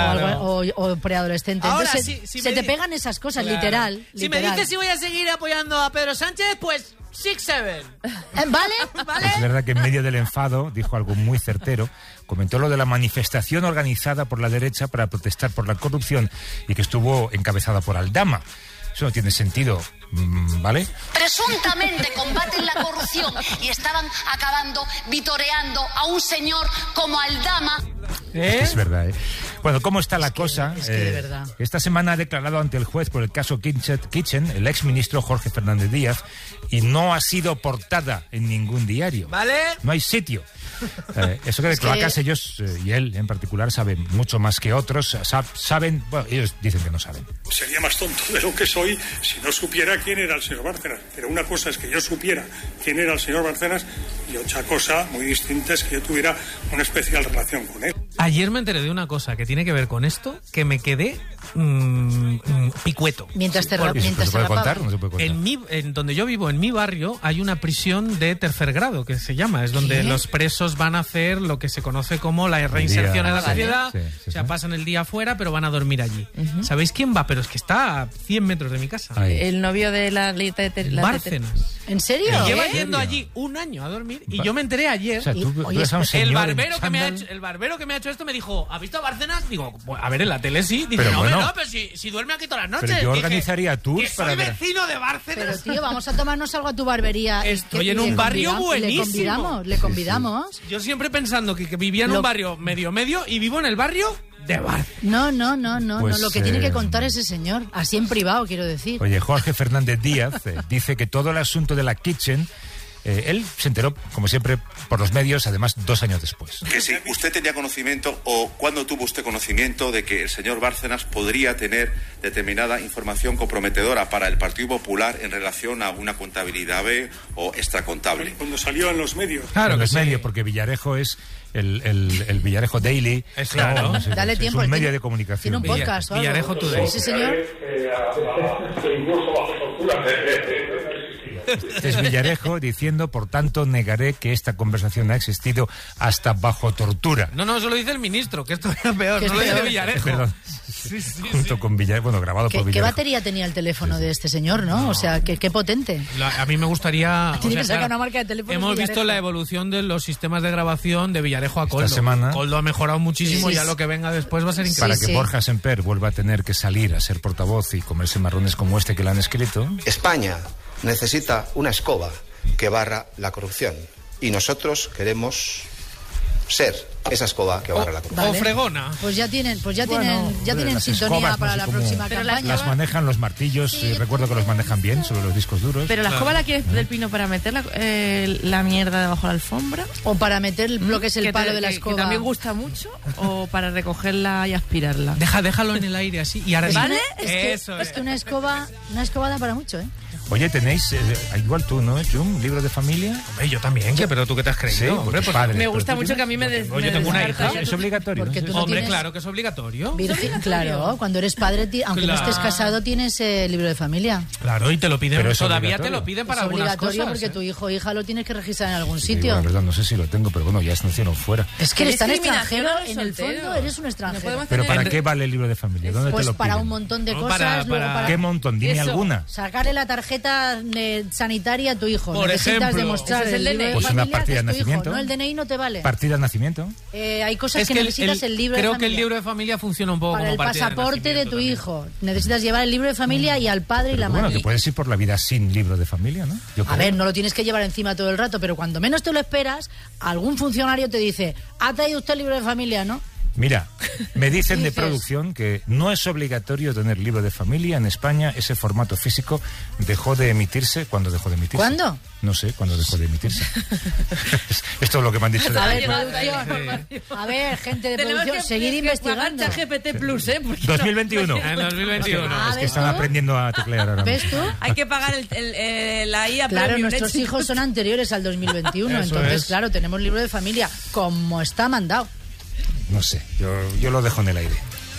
Speaker 2: O preadolescente.
Speaker 1: Ahora,
Speaker 2: Entonces,
Speaker 1: si
Speaker 2: se
Speaker 1: me
Speaker 2: te
Speaker 1: di-
Speaker 2: pegan esas cosas,
Speaker 1: Claro.
Speaker 2: literal.
Speaker 1: Si me dices si voy a seguir apoyando a Pedro Sánchez, pues 6-7.
Speaker 2: ¿Vale?
Speaker 3: Es verdad que en medio del enfado dijo algo muy certero. Comentó lo de la manifestación organizada por la derecha para protestar por la corrupción y que estuvo encabezada por Aldama. Eso no tiene sentido, ¿vale?
Speaker 17: Presuntamente combaten la corrupción y estaban acabando vitoreando a un señor como Aldama.
Speaker 3: Es verdad, ¿eh? Bueno, ¿cómo está la cosa?
Speaker 2: es que de verdad.
Speaker 3: Esta semana ha declarado ante el juez por el caso Kitchen el exministro Jorge Fernández Díaz y no ha sido portada en ningún diario.
Speaker 1: ¿Vale?
Speaker 3: No hay sitio. Eso que de cloacas ellos, y él en particular, saben mucho más que otros. Saben, bueno, ellos dicen que no saben.
Speaker 12: Sería más tonto de lo que soy si no supiera quién era el señor Bárcenas. Pero una cosa es que yo supiera quién era el señor Bárcenas y otra cosa muy distinta es que yo tuviera una especial relación con él.
Speaker 1: Ayer me enteré de una cosa que tiene que ver con esto, que me quedé picueto.
Speaker 2: Mientras te
Speaker 3: ¿Se puede contar o no se puede contar?
Speaker 1: En donde yo vivo, en mi barrio, hay una prisión de tercer grado, que se llama. Es donde los presos van a hacer lo que se conoce como la reinserción en la sociedad. O sea, pasan el día afuera, pero van a dormir allí. ¿Sabéis quién va? Pero es que está a 100 metros de mi casa.
Speaker 4: El novio de la
Speaker 1: Bárcenas.
Speaker 2: ¿En serio?
Speaker 1: Lleva yendo allí un año a dormir y yo me enteré ayer.
Speaker 3: O sea, tú
Speaker 1: Oye,
Speaker 3: ves a un señor
Speaker 1: el
Speaker 3: en
Speaker 1: barbero que me ha hecho esto me dijo, ¿has visto a Bárcenas? Digo, a ver, en la tele sí. Dice,
Speaker 3: Pero
Speaker 1: no,
Speaker 3: bueno.
Speaker 1: no, pero si duerme aquí todas las noches.
Speaker 3: Pero yo
Speaker 1: Dije,
Speaker 3: organizaría tours
Speaker 1: que
Speaker 3: para
Speaker 1: soy
Speaker 3: ver.
Speaker 1: vecino de Bárcenas.
Speaker 2: Pero tío, vamos a tomarnos algo a tu barbería.
Speaker 1: Estoy en un barrio buenísimo.
Speaker 2: Le convidamos.
Speaker 1: Yo siempre pensando que vivía en un barrio medio y vivo en el barrio de Bárcenas.
Speaker 2: No.
Speaker 3: Pues,
Speaker 2: Lo que tiene que contar ese señor, así en privado, quiero decir.
Speaker 3: Oye, Jorge Fernández Díaz dice que todo el asunto de la Kitchen, él se enteró, como siempre, por los medios, además 2 años después.
Speaker 16: Que si usted tenía conocimiento o cuándo tuvo usted conocimiento de que el señor Bárcenas podría tener determinada información comprometedora para el Partido Popular en relación a una contabilidad B o extracontable.
Speaker 12: Cuando salió en los medios.
Speaker 1: Claro
Speaker 3: en
Speaker 1: que
Speaker 3: los
Speaker 1: sí.
Speaker 3: medios, porque Villarejo es el Villarejo Daily.
Speaker 1: Claro.
Speaker 2: Dale
Speaker 3: es
Speaker 2: tiempo,
Speaker 3: un
Speaker 2: él
Speaker 3: medio
Speaker 2: tiene-
Speaker 3: de comunicación.
Speaker 2: Tiene un podcast o algo.
Speaker 1: Villarejo Today.
Speaker 2: Sí, señor.
Speaker 3: Este es Villarejo diciendo, por tanto, negaré que esta conversación ha existido hasta bajo tortura.
Speaker 1: No, eso lo dice el ministro, que esto es peor.
Speaker 2: Que
Speaker 1: No lo
Speaker 2: es
Speaker 1: dice
Speaker 2: peor.
Speaker 1: Villarejo.
Speaker 3: Perdón. Junto con Villarejo, bueno, grabado por
Speaker 2: ¿Qué
Speaker 3: Villarejo.
Speaker 2: batería tenía el teléfono de este señor, no? O sea, qué potente.
Speaker 1: A mí me gustaría...
Speaker 2: Tiene que sacar una marca de teléfono.
Speaker 1: Hemos visto la evolución de los sistemas de grabación de Villarejo a Coldo.
Speaker 3: semana.
Speaker 1: Coldo ha mejorado muchísimo
Speaker 2: Sí,
Speaker 1: y ya lo que venga después va a ser increíble.
Speaker 3: Para que Borja Semper vuelva a tener que salir a ser portavoz y comerse marrones como este que le han escrito.
Speaker 18: España necesita una escoba que barra la corrupción y nosotros queremos ser esa escoba que barra la corrupción.
Speaker 1: O fregona.
Speaker 2: Pues ya tienen
Speaker 3: Las
Speaker 2: sintonía
Speaker 3: escobas,
Speaker 2: para
Speaker 3: no sé
Speaker 2: la
Speaker 3: cómo
Speaker 2: próxima campaña.
Speaker 3: las manejan los martillos, recuerdo que los manejan bien sobre los discos duros.
Speaker 4: Pero la escoba la quieres del pino para meter la mierda debajo de la alfombra.
Speaker 2: O para meter lo que es el palo de la escoba.
Speaker 4: Que también gusta mucho. O para recogerla y aspirarla.
Speaker 1: Déjalo en el aire así y ahora
Speaker 4: ¿Vale?
Speaker 2: Es que una escoba da para mucho, ¿eh?
Speaker 3: Oye, tenéis, igual tú, ¿no, Jum? ¿Libro de familia?
Speaker 1: Hombre, yo también, pero ¿tú qué te has creído?
Speaker 3: Sí,
Speaker 1: hombre, pues
Speaker 3: padre,
Speaker 4: me gusta mucho que a mí me
Speaker 1: yo tengo una hija.
Speaker 3: ¿Es obligatorio?
Speaker 2: Porque tú no
Speaker 1: Hombre,
Speaker 2: tienes...
Speaker 1: claro que es obligatorio.
Speaker 2: Virgen, claro, cuando eres padre, aunque no estés casado, tienes libro de familia.
Speaker 1: Claro, y te lo piden,
Speaker 3: Pero
Speaker 1: todavía te lo piden para algunas cosas.
Speaker 2: Es obligatorio porque tu hijo o hija lo tienes que registrar en algún
Speaker 3: Sí,
Speaker 2: sitio.
Speaker 3: la verdad, no sé si lo tengo, pero bueno, ya es nacido fuera.
Speaker 2: Es que eres tan
Speaker 4: discriminación
Speaker 2: extranjero,
Speaker 4: a los
Speaker 2: en el fondo
Speaker 4: solteros.
Speaker 2: eres un extranjero.
Speaker 3: ¿Pero para qué vale el libro de familia? ¿Dónde
Speaker 2: Pues
Speaker 3: te lo
Speaker 2: para
Speaker 3: piden?
Speaker 2: un montón de
Speaker 1: No,
Speaker 2: cosas.
Speaker 1: para-
Speaker 2: luego para
Speaker 3: ¿Qué montón? Dime alguna.
Speaker 2: sacarle la tarjeta sanitaria a tu hijo.
Speaker 1: Por
Speaker 2: Necesitas
Speaker 1: ejemplo.
Speaker 2: demostrar
Speaker 4: Ese es el
Speaker 2: libro de
Speaker 4: DNI.
Speaker 3: Pues una
Speaker 2: familia,
Speaker 3: partida
Speaker 2: que
Speaker 3: de
Speaker 2: es tu hijo.
Speaker 3: nacimiento.
Speaker 2: No, el DNI no te vale.
Speaker 3: ¿Partida de nacimiento?
Speaker 2: Hay cosas
Speaker 1: Es
Speaker 2: que
Speaker 1: que
Speaker 2: necesitas el libro de
Speaker 1: creo
Speaker 2: familia.
Speaker 1: que el libro de familia funciona un poco
Speaker 2: para
Speaker 1: como
Speaker 2: el
Speaker 1: partida de
Speaker 2: pasaporte de
Speaker 1: nacimiento
Speaker 2: tu
Speaker 1: también.
Speaker 2: hijo. Necesitas llevar el libro de familia y al padre y la
Speaker 3: Bueno,
Speaker 2: madre.
Speaker 3: que puedes ir por la vida sin libro de familia, ¿no? Yo
Speaker 2: A
Speaker 3: creo.
Speaker 2: ver, no lo tienes que llevar encima todo el rato, pero cuando menos te lo esperas, algún funcionario te dice, ¿ha traído usted el libro de familia, no?
Speaker 3: Mira, me dicen de
Speaker 2: Dices.
Speaker 3: producción que no es obligatorio tener libro de familia. En España ese formato físico dejó de emitirse. ¿Cuándo dejó de emitirse?
Speaker 2: ¿Cuándo?
Speaker 3: No sé, ¿cuándo dejó de emitirse? Esto es lo que me han dicho.
Speaker 2: A ver,
Speaker 4: llegado
Speaker 2: producción. A ver, gente de
Speaker 4: Tenemos
Speaker 2: producción, seguir investigando.
Speaker 4: pagar ChatGPT Plus, ¿eh? Porque
Speaker 3: 2021.
Speaker 1: En 2021.
Speaker 2: Ah,
Speaker 3: Es que
Speaker 2: ¿ves
Speaker 3: están
Speaker 2: tú?
Speaker 3: aprendiendo a teclear ahora
Speaker 2: ¿Ves
Speaker 3: mismo.
Speaker 2: tú?
Speaker 4: hay que pagar la IA
Speaker 2: Claro,
Speaker 4: Premium,
Speaker 2: nuestros
Speaker 4: ¿eh,
Speaker 2: hijos son anteriores al 2021,
Speaker 1: Eso
Speaker 2: entonces,
Speaker 1: es.
Speaker 2: claro, tenemos libro de familia como está mandado.
Speaker 3: No sé, yo lo dejo en el aire.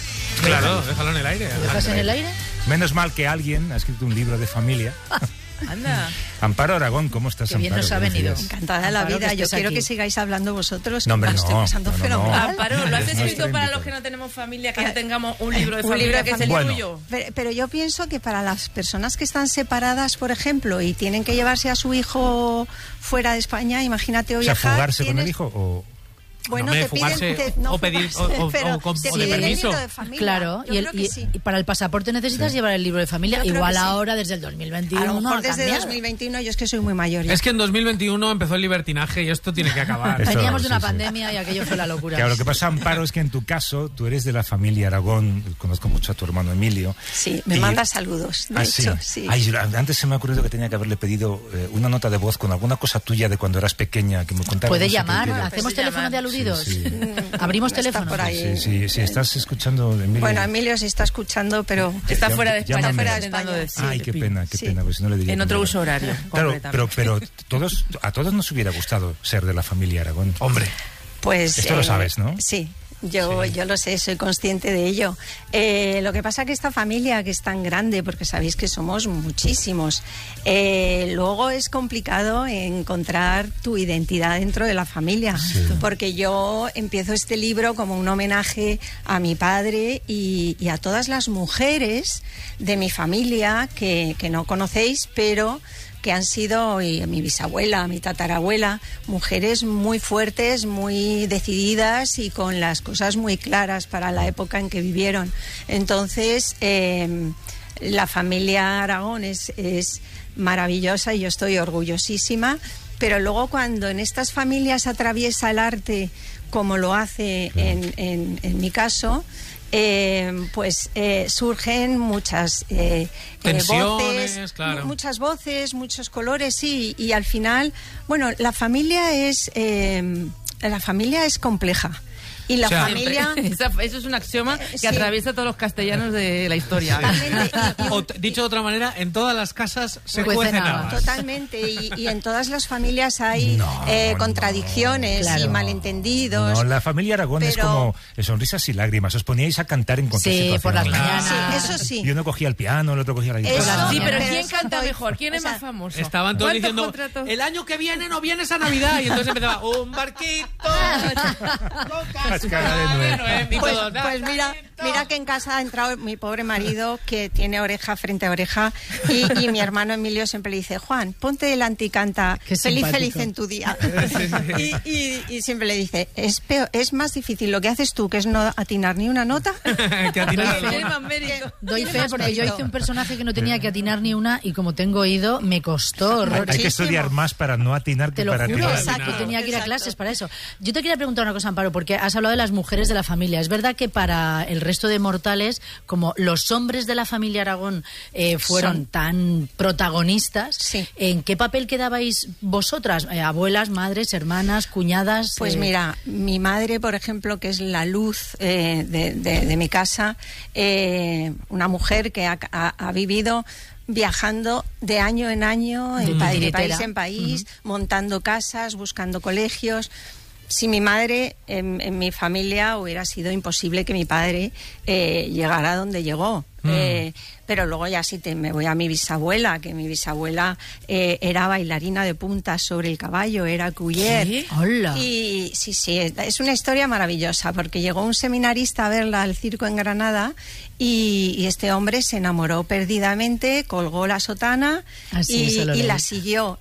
Speaker 1: Claro, déjalo en el aire.
Speaker 2: ¿Lo dejas en el aire?
Speaker 3: Menos mal que alguien ha escrito un libro de familia.
Speaker 4: Anda.
Speaker 3: Amparo Aragón, ¿cómo estás,
Speaker 2: Qué bien
Speaker 3: Amparo?
Speaker 2: nos ha
Speaker 3: Buenos
Speaker 2: venido.
Speaker 3: días.
Speaker 19: Encantada de la
Speaker 2: Amparo,
Speaker 19: vida.
Speaker 2: que
Speaker 19: Yo
Speaker 2: estés
Speaker 19: quiero
Speaker 2: aquí.
Speaker 19: que sigáis hablando vosotros.
Speaker 3: No, hombre,
Speaker 19: lo estoy
Speaker 3: no,
Speaker 19: pasando
Speaker 3: no, no,
Speaker 19: fenomenal.
Speaker 4: Amparo, ¿lo has
Speaker 3: No
Speaker 4: escrito
Speaker 3: estoy
Speaker 4: para
Speaker 3: invitado.
Speaker 4: los que no tenemos familia, que no tengamos un libro de
Speaker 19: Un
Speaker 4: familia,
Speaker 19: libro de
Speaker 4: que es el
Speaker 3: familia.
Speaker 4: tuyo?
Speaker 19: Pero yo pienso que para las personas que están separadas, por ejemplo, y tienen que llevarse a su hijo fuera de España, imagínate o
Speaker 3: O sea,
Speaker 19: viajar.
Speaker 3: fugarse con el
Speaker 19: tienes-
Speaker 3: hijo o...
Speaker 19: Bueno,
Speaker 1: No, hombre,
Speaker 19: te piden,
Speaker 1: fugarse
Speaker 19: no
Speaker 1: o pedir-
Speaker 19: fugarse,
Speaker 1: o-
Speaker 19: pero
Speaker 1: o
Speaker 19: te
Speaker 1: o de
Speaker 19: piden el
Speaker 1: permiso.
Speaker 19: libro de familia.
Speaker 2: Claro,
Speaker 19: Yo creo que sí.
Speaker 2: y para el pasaporte necesitas llevar el libro de familia.
Speaker 19: Yo creo
Speaker 2: Igual
Speaker 19: que sí.
Speaker 2: ahora, desde el 2021,
Speaker 19: A lo mejor
Speaker 2: ha
Speaker 19: desde
Speaker 2: cambiado.
Speaker 19: 2021, yo es que soy muy mayor. ya.
Speaker 1: Es que en 2021 empezó el libertinaje y esto tiene que acabar.
Speaker 3: Eso,
Speaker 2: Veníamos de una
Speaker 3: sí, sí.
Speaker 2: pandemia y aquello fue la locura.
Speaker 3: Claro, lo que pasa, Amparo, es que en tu caso, tú eres de la familia Aragón, conozco mucho a tu hermano Emilio.
Speaker 19: Sí, me
Speaker 3: y-
Speaker 19: manda saludos, de hecho, sí.
Speaker 3: Ay, antes se me ha ocurrido que tenía que haberle pedido una nota de voz con alguna cosa tuya de cuando eras pequeña, que me contara.
Speaker 2: Puede
Speaker 3: no sé qué
Speaker 2: llamar,
Speaker 3: tiene.
Speaker 2: hacemos
Speaker 4: Puede
Speaker 2: teléfono
Speaker 4: llamar.
Speaker 2: de aludidos.
Speaker 3: Sí, sí.
Speaker 2: Abrimos
Speaker 19: Está
Speaker 2: teléfono.
Speaker 19: por ahí.
Speaker 3: Sí, si estás escuchando, Emilio.
Speaker 19: Bueno, Emilio se está escuchando, pero
Speaker 4: Está
Speaker 3: Llámame.
Speaker 4: fuera de España,
Speaker 3: Llámame.
Speaker 19: fuera de
Speaker 4: intentando
Speaker 19: España.
Speaker 4: decir.
Speaker 3: Ay, qué pena,
Speaker 19: Sí.
Speaker 3: pues si no le diría.
Speaker 4: En
Speaker 3: que
Speaker 4: otro
Speaker 3: no.
Speaker 4: uso horario.
Speaker 3: Claro,
Speaker 4: concretamente.
Speaker 3: pero a todos nos hubiera gustado ser de la familia Aragón.
Speaker 1: Hombre.
Speaker 19: pues...
Speaker 3: Esto lo sabes, ¿no?
Speaker 19: Sí. Yo lo sé, soy consciente de ello. Lo que pasa que esta familia, que es tan grande, porque sabéis que somos muchísimos, luego es complicado encontrar tu identidad dentro de la familia, porque yo empiezo este libro como un homenaje a mi padre y a todas las mujeres de mi familia que no conocéis, pero que han sido, y mi bisabuela, mi tatarabuela, mujeres muy fuertes, muy decididas y con las cosas muy claras para la época en que vivieron. Entonces, la familia Aragón es maravillosa y yo estoy orgullosísima, pero luego cuando en estas familias atraviesa el arte, como lo hace en mi caso, surgen muchas
Speaker 1: Tensiones,
Speaker 19: voces,
Speaker 1: claro.
Speaker 19: muchas voces, muchos colores, sí, y al final, bueno, la familia es compleja. Y la familia...
Speaker 4: Eso es un axioma que
Speaker 19: sí.
Speaker 4: atraviesa todos los castellanos de la historia.
Speaker 1: O, dicho de otra manera, en todas las casas se cuecen habas.
Speaker 19: Totalmente, y en todas las familias hay contradicciones
Speaker 2: Claro.
Speaker 19: y malentendidos.
Speaker 3: No, la familia Aragón es
Speaker 19: pero-
Speaker 3: como sonrisas y lágrimas. Os poníais a cantar en cualquier
Speaker 2: Sí,
Speaker 3: situación.
Speaker 2: por las
Speaker 3: ¿no?
Speaker 2: mañanas.
Speaker 19: Sí, eso sí.
Speaker 3: Y uno cogía el piano, el otro cogía la guitarra.
Speaker 19: Eso,
Speaker 4: Sí, pero
Speaker 19: Pero
Speaker 4: ¿quién
Speaker 19: eso
Speaker 4: canta
Speaker 19: doy-
Speaker 4: mejor? ¿Quién es
Speaker 19: o sea,
Speaker 4: más famoso?
Speaker 1: Estaban todos
Speaker 4: ¿Cuántos
Speaker 1: diciendo,
Speaker 4: contratos?
Speaker 1: el año que viene no vienes a Navidad. Y entonces empezaba, un barquito.
Speaker 3: Cascada de nuez.
Speaker 1: Y
Speaker 19: Pues,
Speaker 1: todo,
Speaker 19: pues mira que en casa ha entrado mi pobre marido, que tiene oreja frente a oreja, y mi hermano Emilio siempre le dice, Juan, ponte delante y canta
Speaker 2: Qué
Speaker 19: feliz,
Speaker 2: simpático.
Speaker 19: feliz en tu día. Y siempre le dice, es más difícil lo que haces tú, que es no atinar ni una nota.
Speaker 1: que atinar
Speaker 4: Tiene
Speaker 1: alguna.
Speaker 4: más mérito.
Speaker 2: Doy
Speaker 19: Tiene
Speaker 2: fe
Speaker 19: más
Speaker 2: porque yo
Speaker 19: mérito.
Speaker 2: hice un personaje que no tenía que atinar ni una y como tengo oído, me costó horrores.
Speaker 3: Hay que estudiar más para no atinar que
Speaker 2: Te lo
Speaker 3: para
Speaker 2: juro,
Speaker 3: atinar.
Speaker 2: exacto, tenía que ir a
Speaker 19: Exacto.
Speaker 2: clases para eso. Yo te quería preguntar una cosa, Amparo, porque has hablado de las mujeres de la familia. ¿Es verdad que para el resto de mortales, como los hombres de la familia Aragón fueron
Speaker 19: Son.
Speaker 2: tan protagonistas,
Speaker 19: Sí.
Speaker 2: ¿en qué papel quedabais vosotras? Abuelas, madres, hermanas, cuñadas.
Speaker 19: Pues mira, mi madre, por ejemplo, que es la luz de mi casa, una mujer que ha vivido viajando de año en año, de país en país, montando casas, buscando colegios. Si mi madre, en mi familia, hubiera sido imposible que mi padre llegara a donde llegó. Pero luego ya me voy a mi bisabuela, que mi bisabuela era bailarina de puntas sobre el caballo, era cuyer.
Speaker 2: ¿Qué? ¡Hola!
Speaker 19: Y sí, es una historia maravillosa, porque llegó un seminarista a verla al circo en Granada y este hombre se enamoró perdidamente, colgó la sotana y la siguió.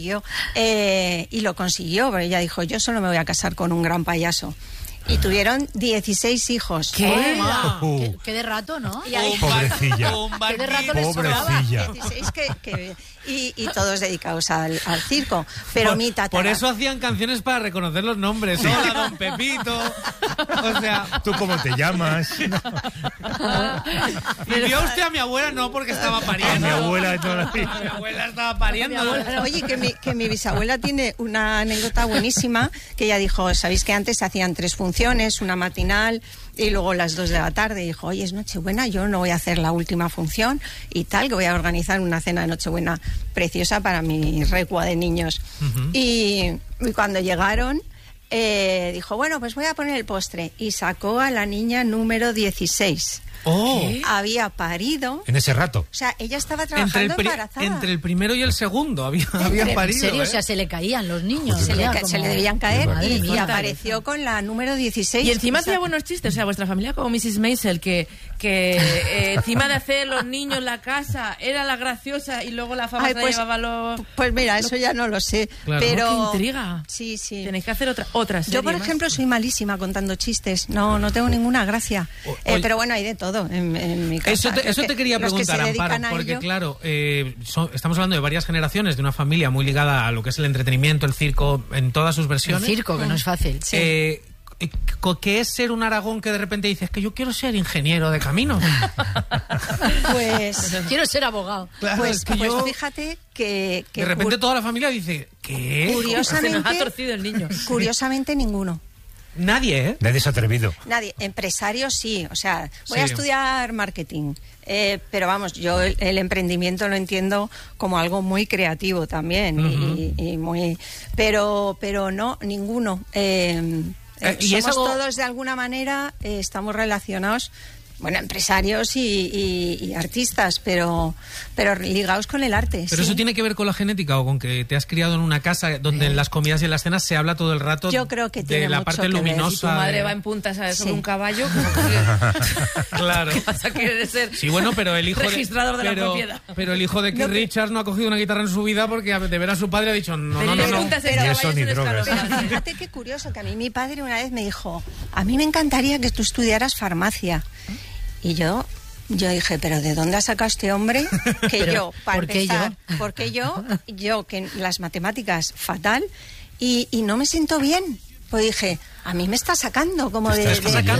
Speaker 19: Y lo consiguió, pero ella dijo, yo solo me voy a casar con un gran payaso. Y tuvieron 16 hijos.
Speaker 2: ¿Qué? Qué de rato, ¿no?
Speaker 3: Pobrecilla.
Speaker 2: Qué de rato les
Speaker 3: Pobrecilla.
Speaker 19: 16 y todos dedicados al circo. Pero mi tatara...
Speaker 1: Por eso hacían canciones para reconocer los nombres. Hola, don Pepito. O sea...
Speaker 3: ¿Tú cómo te llamas?
Speaker 1: ¿Y vio usted a mi abuela? No, porque estaba pariendo.
Speaker 3: A mi abuela de toda la vida.
Speaker 1: A mi abuela estaba pariendo.
Speaker 19: Oye, que mi bisabuela tiene una anécdota buenísima, que ella dijo, ¿sabéis que antes se hacían 3 funciones, una matinal y luego las 2 de la tarde? Y dijo, oye, es Nochebuena, yo no voy a hacer la última función y tal, que voy a organizar una cena de Nochebuena preciosa para mi recua de niños. Y cuando llegaron, dijo, bueno, pues voy a poner el postre. Y sacó a la niña número 16. Había parido.
Speaker 3: En ese rato.
Speaker 19: O sea, ella estaba trabajando embarazada.
Speaker 1: Entre el primero y el segundo había parido.
Speaker 2: En serio, o sea, se le caían los niños.
Speaker 19: Se le debían caer y apareció con la número 16.
Speaker 4: Y encima hacía buenos chistes, o sea, vuestra familia como Mrs. Maisel, que encima de hacer los niños la casa, era la graciosa y luego la fama se la llevaba los...
Speaker 19: Pues mira, eso ya no lo sé.
Speaker 1: Claro.
Speaker 19: Pero...
Speaker 4: ¡Qué intriga!
Speaker 19: Sí.
Speaker 4: Tenéis que hacer otra serie.
Speaker 19: Yo, por ejemplo, soy malísima contando chistes. No tengo ninguna gracia. Pero bueno, hay de todo en mi casa.
Speaker 1: Eso te quería preguntar, Amparo, porque claro, estamos hablando de varias generaciones, de una familia muy ligada a lo que es el entretenimiento, el circo, en todas sus versiones.
Speaker 2: El circo, que no es fácil.
Speaker 1: ¿Qué es ser un Aragón que de repente dices que yo quiero ser ingeniero de caminos?
Speaker 19: Pues
Speaker 2: quiero ser abogado.
Speaker 1: Claro,
Speaker 19: pues
Speaker 1: yo...
Speaker 19: fíjate que
Speaker 1: de repente toda la familia dice, ¿qué?
Speaker 19: Curiosamente,
Speaker 4: se nos ha torcido el niño.
Speaker 19: Curiosamente ninguno.
Speaker 1: Nadie, ¿eh?
Speaker 3: Nadie se ha atrevido.
Speaker 19: Nadie. Empresarios sí. O sea, voy a estudiar marketing. Pero vamos, yo el emprendimiento lo entiendo como algo muy creativo también. Y muy... Pero no, ninguno. Somos todos de alguna manera, estamos relacionados, bueno, empresarios y artistas, pero ligados con el arte.
Speaker 1: ¿Pero eso tiene que ver con la genética o con que te has criado en una casa donde en las comidas y en las cenas se habla todo el rato?
Speaker 19: Yo creo que tiene
Speaker 1: de la
Speaker 19: mucho
Speaker 1: parte
Speaker 19: que
Speaker 1: luminosa?
Speaker 19: ver.
Speaker 4: Si tu madre va en puntas sobre un caballo,
Speaker 1: claro.
Speaker 4: ¿qué vas a querer ser?
Speaker 1: Sí, bueno, pero el hijo
Speaker 4: registrador de la propiedad.
Speaker 1: Pero el hijo de Keith Richards no ha cogido una guitarra en su vida porque de ver a su padre ha dicho no.
Speaker 19: Pero fíjate qué curioso, que a mí mi padre una vez me dijo, a mí me encantaría que tú estudiaras farmacia. Y yo dije, ¿pero de dónde ha sacado este hombre? Que yo, para empezar, porque yo que las matemáticas fatal y no me siento bien. Pues dije, a mí me está sacando como de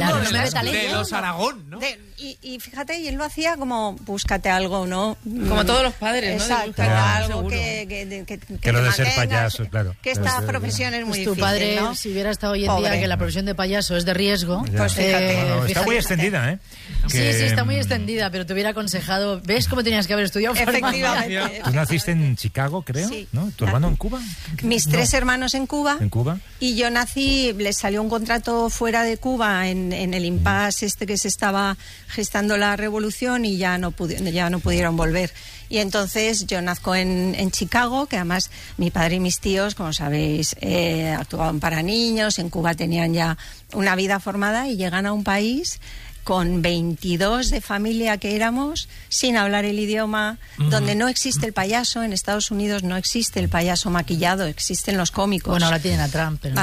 Speaker 1: los Aragón, ¿no?
Speaker 19: Y fíjate, y él lo hacía como, búscate algo, ¿no?
Speaker 4: Como todos los padres, ¿no?
Speaker 19: Exacto, algo que
Speaker 3: lo de ser payaso, claro.
Speaker 19: Que esta profesión es muy
Speaker 2: difícil,
Speaker 19: tu padre,
Speaker 2: ¿no? Si hubiera estado hoy en día que la profesión de payaso es de riesgo,
Speaker 19: pues fíjate.
Speaker 3: Está muy extendida, ¿eh?
Speaker 2: Sí, está muy extendida, pero te hubiera aconsejado, ¿ves cómo tenías que haber estudiado farmacia?
Speaker 19: Efectivamente.
Speaker 3: Tú naciste en Chicago, creo,
Speaker 19: sí.
Speaker 3: ¿no? ¿Tu hermano en Cuba?
Speaker 19: Mis 3 hermanos en Cuba.
Speaker 3: ¿En Cuba?
Speaker 19: Y yo nací, les salió un contrato fuera de Cuba en el impasse que se estaba gestando la revolución y ya no pudieron volver. Y entonces yo nazco en Chicago, que además mi padre y mis tíos, como sabéis, actuaban para niños, en Cuba tenían ya una vida formada y llegan a un país con 22 de familia que éramos, sin hablar el idioma, donde no existe el payaso. En Estados Unidos no existe el payaso maquillado, existen los cómicos.
Speaker 2: Bueno, ahora tienen a Trump. Pero...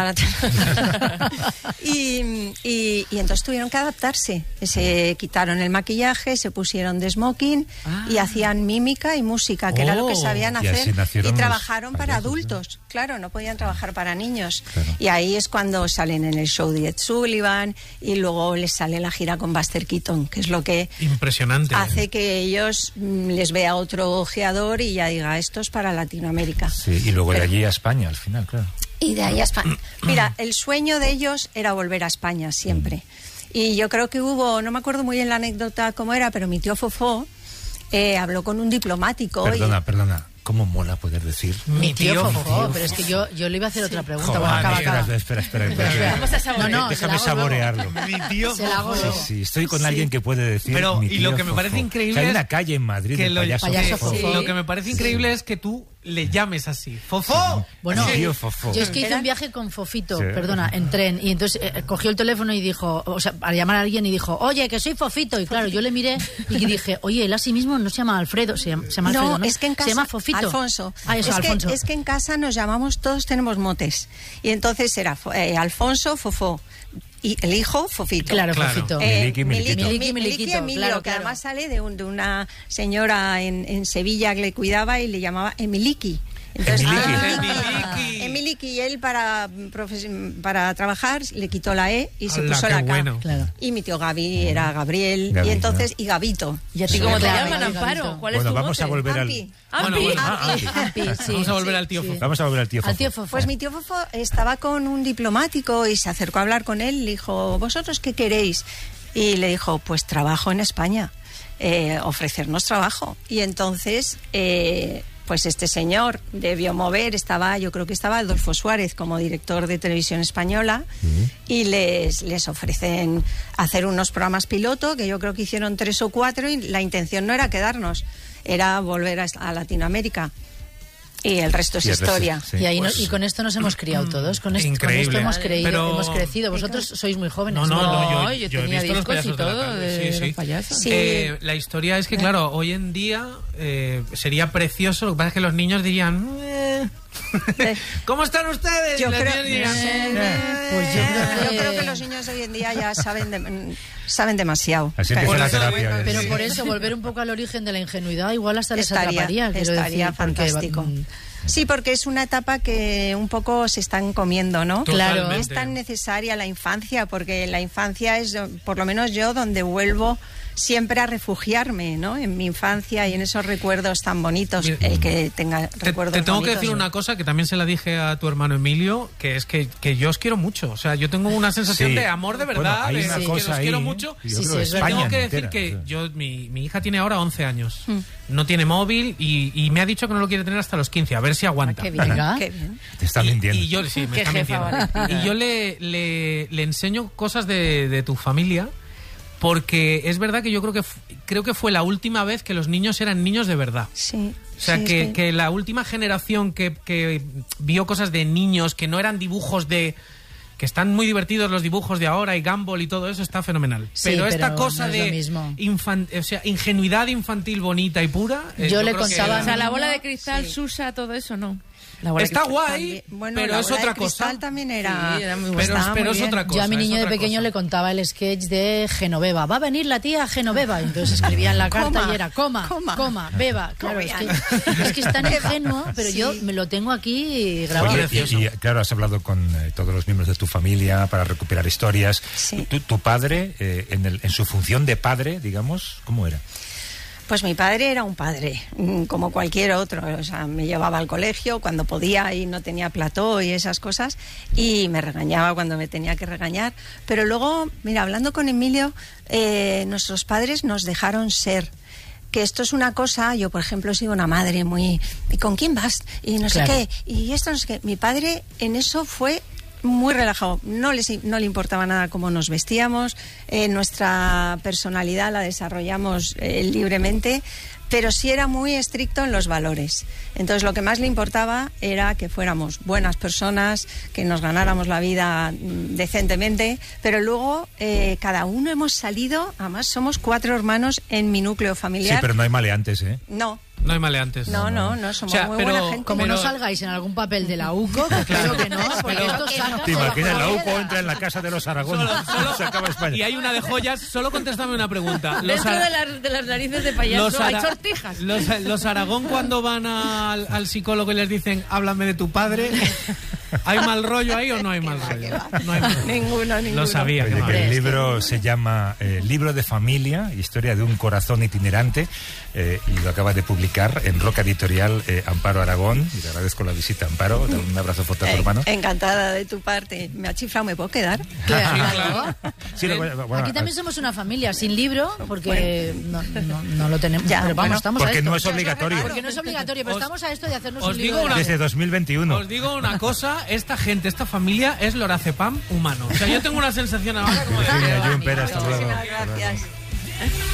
Speaker 19: y entonces tuvieron que adaptarse. Se quitaron el maquillaje, se pusieron de smoking y hacían mímica y música, que era lo que sabían hacer. Y trabajaron para adultos. Claro, no podían trabajar para niños. Claro. Y ahí es cuando salen en el show de Ed Sullivan y luego les sale la gira con Buster Keaton, que es lo que
Speaker 1: impresionante
Speaker 19: hace que ellos les vea otro ojeador y ya diga, esto es para Latinoamérica.
Speaker 3: Sí, y luego de allí a España al final, claro.
Speaker 19: Y de ahí a España. Mira, el sueño de ellos era volver a España siempre. Y yo creo que hubo, no me acuerdo muy bien la anécdota cómo era, pero mi tío Fofó habló con un diplomático.
Speaker 3: Perdona. ¿Cómo mola poder decir?
Speaker 2: Mi tío Fofó, pero es que yo le iba a hacer otra pregunta.
Speaker 3: Joder,
Speaker 2: bueno, acaba.
Speaker 3: Espera.
Speaker 4: Vamos a saborear.
Speaker 3: Déjame saborearlo.
Speaker 1: Mi tío Fofó.
Speaker 3: Sí, estoy con alguien que puede decir.
Speaker 1: Pero,
Speaker 3: mi
Speaker 1: y lo
Speaker 3: tío
Speaker 1: que me parece
Speaker 3: Fofó.
Speaker 1: increíble
Speaker 3: hay
Speaker 1: es
Speaker 3: una calle en Madrid
Speaker 1: que
Speaker 3: del payaso Fofó.
Speaker 1: Lo que me parece increíble es que tú le llames así. ¡Fofó!
Speaker 2: Bueno,
Speaker 3: mi tío Fofó.
Speaker 2: yo es que hice un viaje con Fofito, perdona, en tren, y entonces cogió el teléfono y dijo, o sea, para llamar a alguien y dijo, oye, que soy Fofito. Y claro, yo le miré y dije, oye, él a sí mismo no se llama Alfredo, se llama Alfredo, ¿no?
Speaker 19: Es que en casa,
Speaker 2: se llama Fofito.
Speaker 19: Alfonso.
Speaker 2: Alfonso.
Speaker 19: Es que en casa nos llamamos, todos tenemos motes. Y entonces era Alfonso, Fofó. Y el hijo, Fofito.
Speaker 2: Claro. Fofito.
Speaker 19: Miliki Emilio, que además sale de una señora en Sevilla que le cuidaba y le llamaba Emiliki. Entonces, Emiliki, y él para trabajar le quitó la E y se puso la K.
Speaker 2: Bueno. Claro.
Speaker 19: Y mi tío Gaby era Gabriel, y entonces, y Gabito.
Speaker 4: ¿Y a ti cómo te llaman, Amparo? ¿Cuál es tu
Speaker 3: vamos a volver
Speaker 19: Ampi.
Speaker 1: Vamos a volver al tío Fofó.
Speaker 3: Vamos a volver al tío Fofó.
Speaker 19: Pues mi tío Fofó estaba con un diplomático y se acercó a hablar con él y le dijo, ¿vosotros qué queréis? Y le dijo, pues trabajo en España, ofrecernos trabajo. Y entonces... pues este señor debió mover, yo creo que estaba Adolfo Suárez como director de Televisión Española, y les ofrecen hacer unos programas piloto, que yo creo que hicieron 3 o 4, y la intención no era quedarnos, era volver a Latinoamérica. Y el resto es historia.
Speaker 2: Y con esto nos hemos criado todos. Con esto hemos crecido. Vosotros sois muy jóvenes.
Speaker 1: No,
Speaker 4: yo tenía discos y todo de los payasos.
Speaker 1: La historia es que, claro, hoy en día sería precioso. Lo que pasa es que los niños dirían... ¿Cómo están ustedes?
Speaker 19: Yo creo que los niños hoy en día ya saben demasiado.
Speaker 3: Así empieza la terapia.
Speaker 2: Pero por eso, volver un poco al origen de la ingenuidad, igual hasta les atraparía.
Speaker 19: Estaría fantástico. Sí, porque es una etapa que un poco se están comiendo, ¿no?
Speaker 1: Claro.
Speaker 19: Es tan necesaria la infancia, porque la infancia es, por lo menos yo, donde vuelvo siempre a refugiarme, ¿no? En mi infancia y en esos recuerdos tan bonitos, el que tenga recuerdos
Speaker 1: Te tengo
Speaker 19: bonitos,
Speaker 1: que decir una cosa que también se la dije a tu hermano Emilio, que es que yo os quiero mucho. O sea, yo tengo una sensación de amor de verdad,
Speaker 3: bueno, hay una cosa
Speaker 1: que os quiero mucho. Tengo que decir que mi hija tiene ahora 11 años. No tiene móvil y me ha dicho que no lo quiere tener hasta los 15, a ver si aguanta.
Speaker 2: Qué bien.
Speaker 3: Te está mintiendo.
Speaker 1: Y yo, sí, me está mintiendo. Y yo le enseño cosas de tu familia, porque es verdad que yo creo que fue la última vez que los niños eran niños de verdad.
Speaker 19: Sí.
Speaker 1: O sea, que la última generación que vio cosas de niños, que no eran dibujos que están muy divertidos los dibujos de ahora y Gumball y todo eso está fenomenal.
Speaker 2: Sí,
Speaker 1: pero esta cosa
Speaker 2: no
Speaker 1: de ingenuidad infantil bonita y pura...
Speaker 2: Yo le contaba...
Speaker 4: O sea, la bola de cristal, Susa, todo eso, ¿no?
Speaker 1: Está guay, pero es otra cosa.
Speaker 19: También era,
Speaker 1: pero es otra cosa.
Speaker 2: Yo a mi niño de pequeño le contaba el sketch de Genoveva. Va a venir la tía Genoveva. Entonces escribía en la carta y era coma, beba. Claro, es que es tan ingenuo, pero yo me lo tengo aquí grabado.
Speaker 3: Oye, y claro, has hablado con todos los miembros de tu familia para recuperar historias.
Speaker 19: Sí.
Speaker 3: ¿Tu padre, en su función de padre, digamos, cómo era?
Speaker 19: Pues mi padre era un padre, como cualquier otro. O sea, me llevaba al colegio cuando podía y no tenía plató y esas cosas, y me regañaba cuando me tenía que regañar. Pero luego, mira, hablando con Emilio, nuestros padres nos dejaron ser. Que esto es una cosa, yo por ejemplo he sido una madre muy... ¿Y con quién vas? Y no sé qué, y esto no sé qué. Mi padre en eso fue... muy relajado, no le importaba nada cómo nos vestíamos, nuestra personalidad la desarrollamos libremente, pero sí era muy estricto en los valores. Entonces lo que más le importaba era que fuéramos buenas personas, que nos ganáramos la vida decentemente, pero luego cada uno hemos salido, además somos 4 hermanos en mi núcleo familiar.
Speaker 3: Sí, pero no hay maleantes, ¿eh?
Speaker 1: No hay maleantes.
Speaker 19: No, somos muy buena gente.
Speaker 2: Como no salgáis en algún papel de la UCO, que claro que no, porque esto saca...
Speaker 3: ¿Te imaginas? La UCO entra en la casa de los Aragón, se acaba España.
Speaker 1: Y hay una de joyas, solo contéstame una pregunta.
Speaker 4: Dentro de las narices de payaso hay sortijas.
Speaker 1: Los Aragón, cuando van al psicólogo y les dicen, háblame de tu padre, ¿hay mal rollo ahí o no hay mal rollo? No hay mal.
Speaker 19: Ninguno.
Speaker 1: Lo sabía.
Speaker 3: Oye, que el libro se llama Libro de Familia, historia de un corazón itinerante, y lo acaba de publicar publicar en Roca Editorial Amparo Aragón. Y te agradezco la visita, Amparo. Un abrazo fuerte a tu hermano.
Speaker 19: Encantada de tu parte. Me ha chiflado, ¿me puedo quedar?
Speaker 2: Claro.
Speaker 3: Sí, bueno,
Speaker 2: aquí también somos una familia sin libro, porque no lo tenemos.
Speaker 19: Ya,
Speaker 2: pero vamos, estamos
Speaker 3: porque
Speaker 2: a esto.
Speaker 3: no es obligatorio.
Speaker 2: Porque no es obligatorio, pero estamos a esto de hacernos un libro.
Speaker 3: Desde 2021.
Speaker 1: Os digo una cosa, esta gente, esta familia es lorazepam humano. O sea, yo tengo una sensación ahora como de...
Speaker 3: Muchísimas gracias.